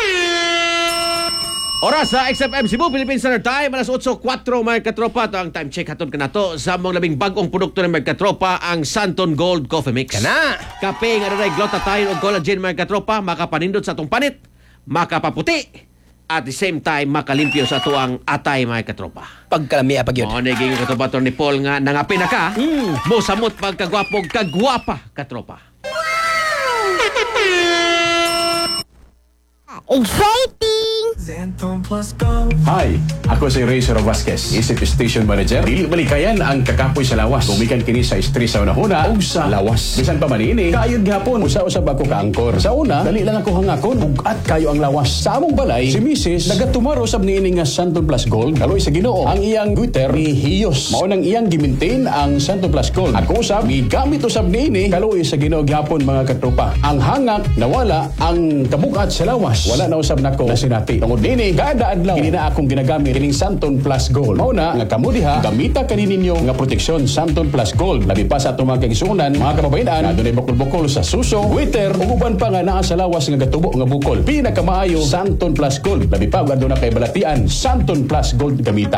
Oras sa X F M Cebu, Philippine Standard Time, alas eight oh four mga katropa. Ito ang time check hatod ka na to sa mga labing bagong produkto ng mga katropa, ang Santon Gold Coffee Mix. Kana. Kape nga rin glutathione o collagen mga katropa, makapanindot sa atong panit, makapaputi, at the same time makalimpyo sa ato ang atay mga katropa. Pagkalamiya pag yun. O, naging katropa ni Paul nga nangapi na ka, Mm. mo samot pagkagwapog kagwapa katropa. Exciting! Hi, ako si Razor Vasquez, isip station manager. Dili malikayan ang kakapoy sa lawas. Gumikan kini sa stress sa unahuna ug sa lawas. Bisan pa man ini, kaayod gihapon usa-usab ako ka-angkor. Sa una, dali lang ako hangakon ug at kayo ang lawas. Sa among balay, si Missus nagatumaro sab niini nga Santon Plus Gold. Kaloy sa Ginoo, ang iyang Twitter ni Hiyos. Mao nang iyang gimaintain ang Santon Plus Gold. At kung usab, gigamit usab niini kaloy sa Ginoo gihapon mga katropa. Ang hangak nawala, ang kabugat sa lawas wala na usab nako na sinati. Tungod nini, kada adlaw kini na akong ginagamit kining Santon Plus Gold. Mao na nga kamo diha gamita kani ninyo nga proteksyon Santon Plus Gold. Labi pa sa atong mga kaigsuonan, mga kababayan, na dunay bukol-bukol sa suso, waiter ug uban pa nga naa sa lawas nga gatubo nga bukol. Pinakamaayo Santon Plus Gold. Labi pa ug aduna kay balatian Santon Plus Gold gamita.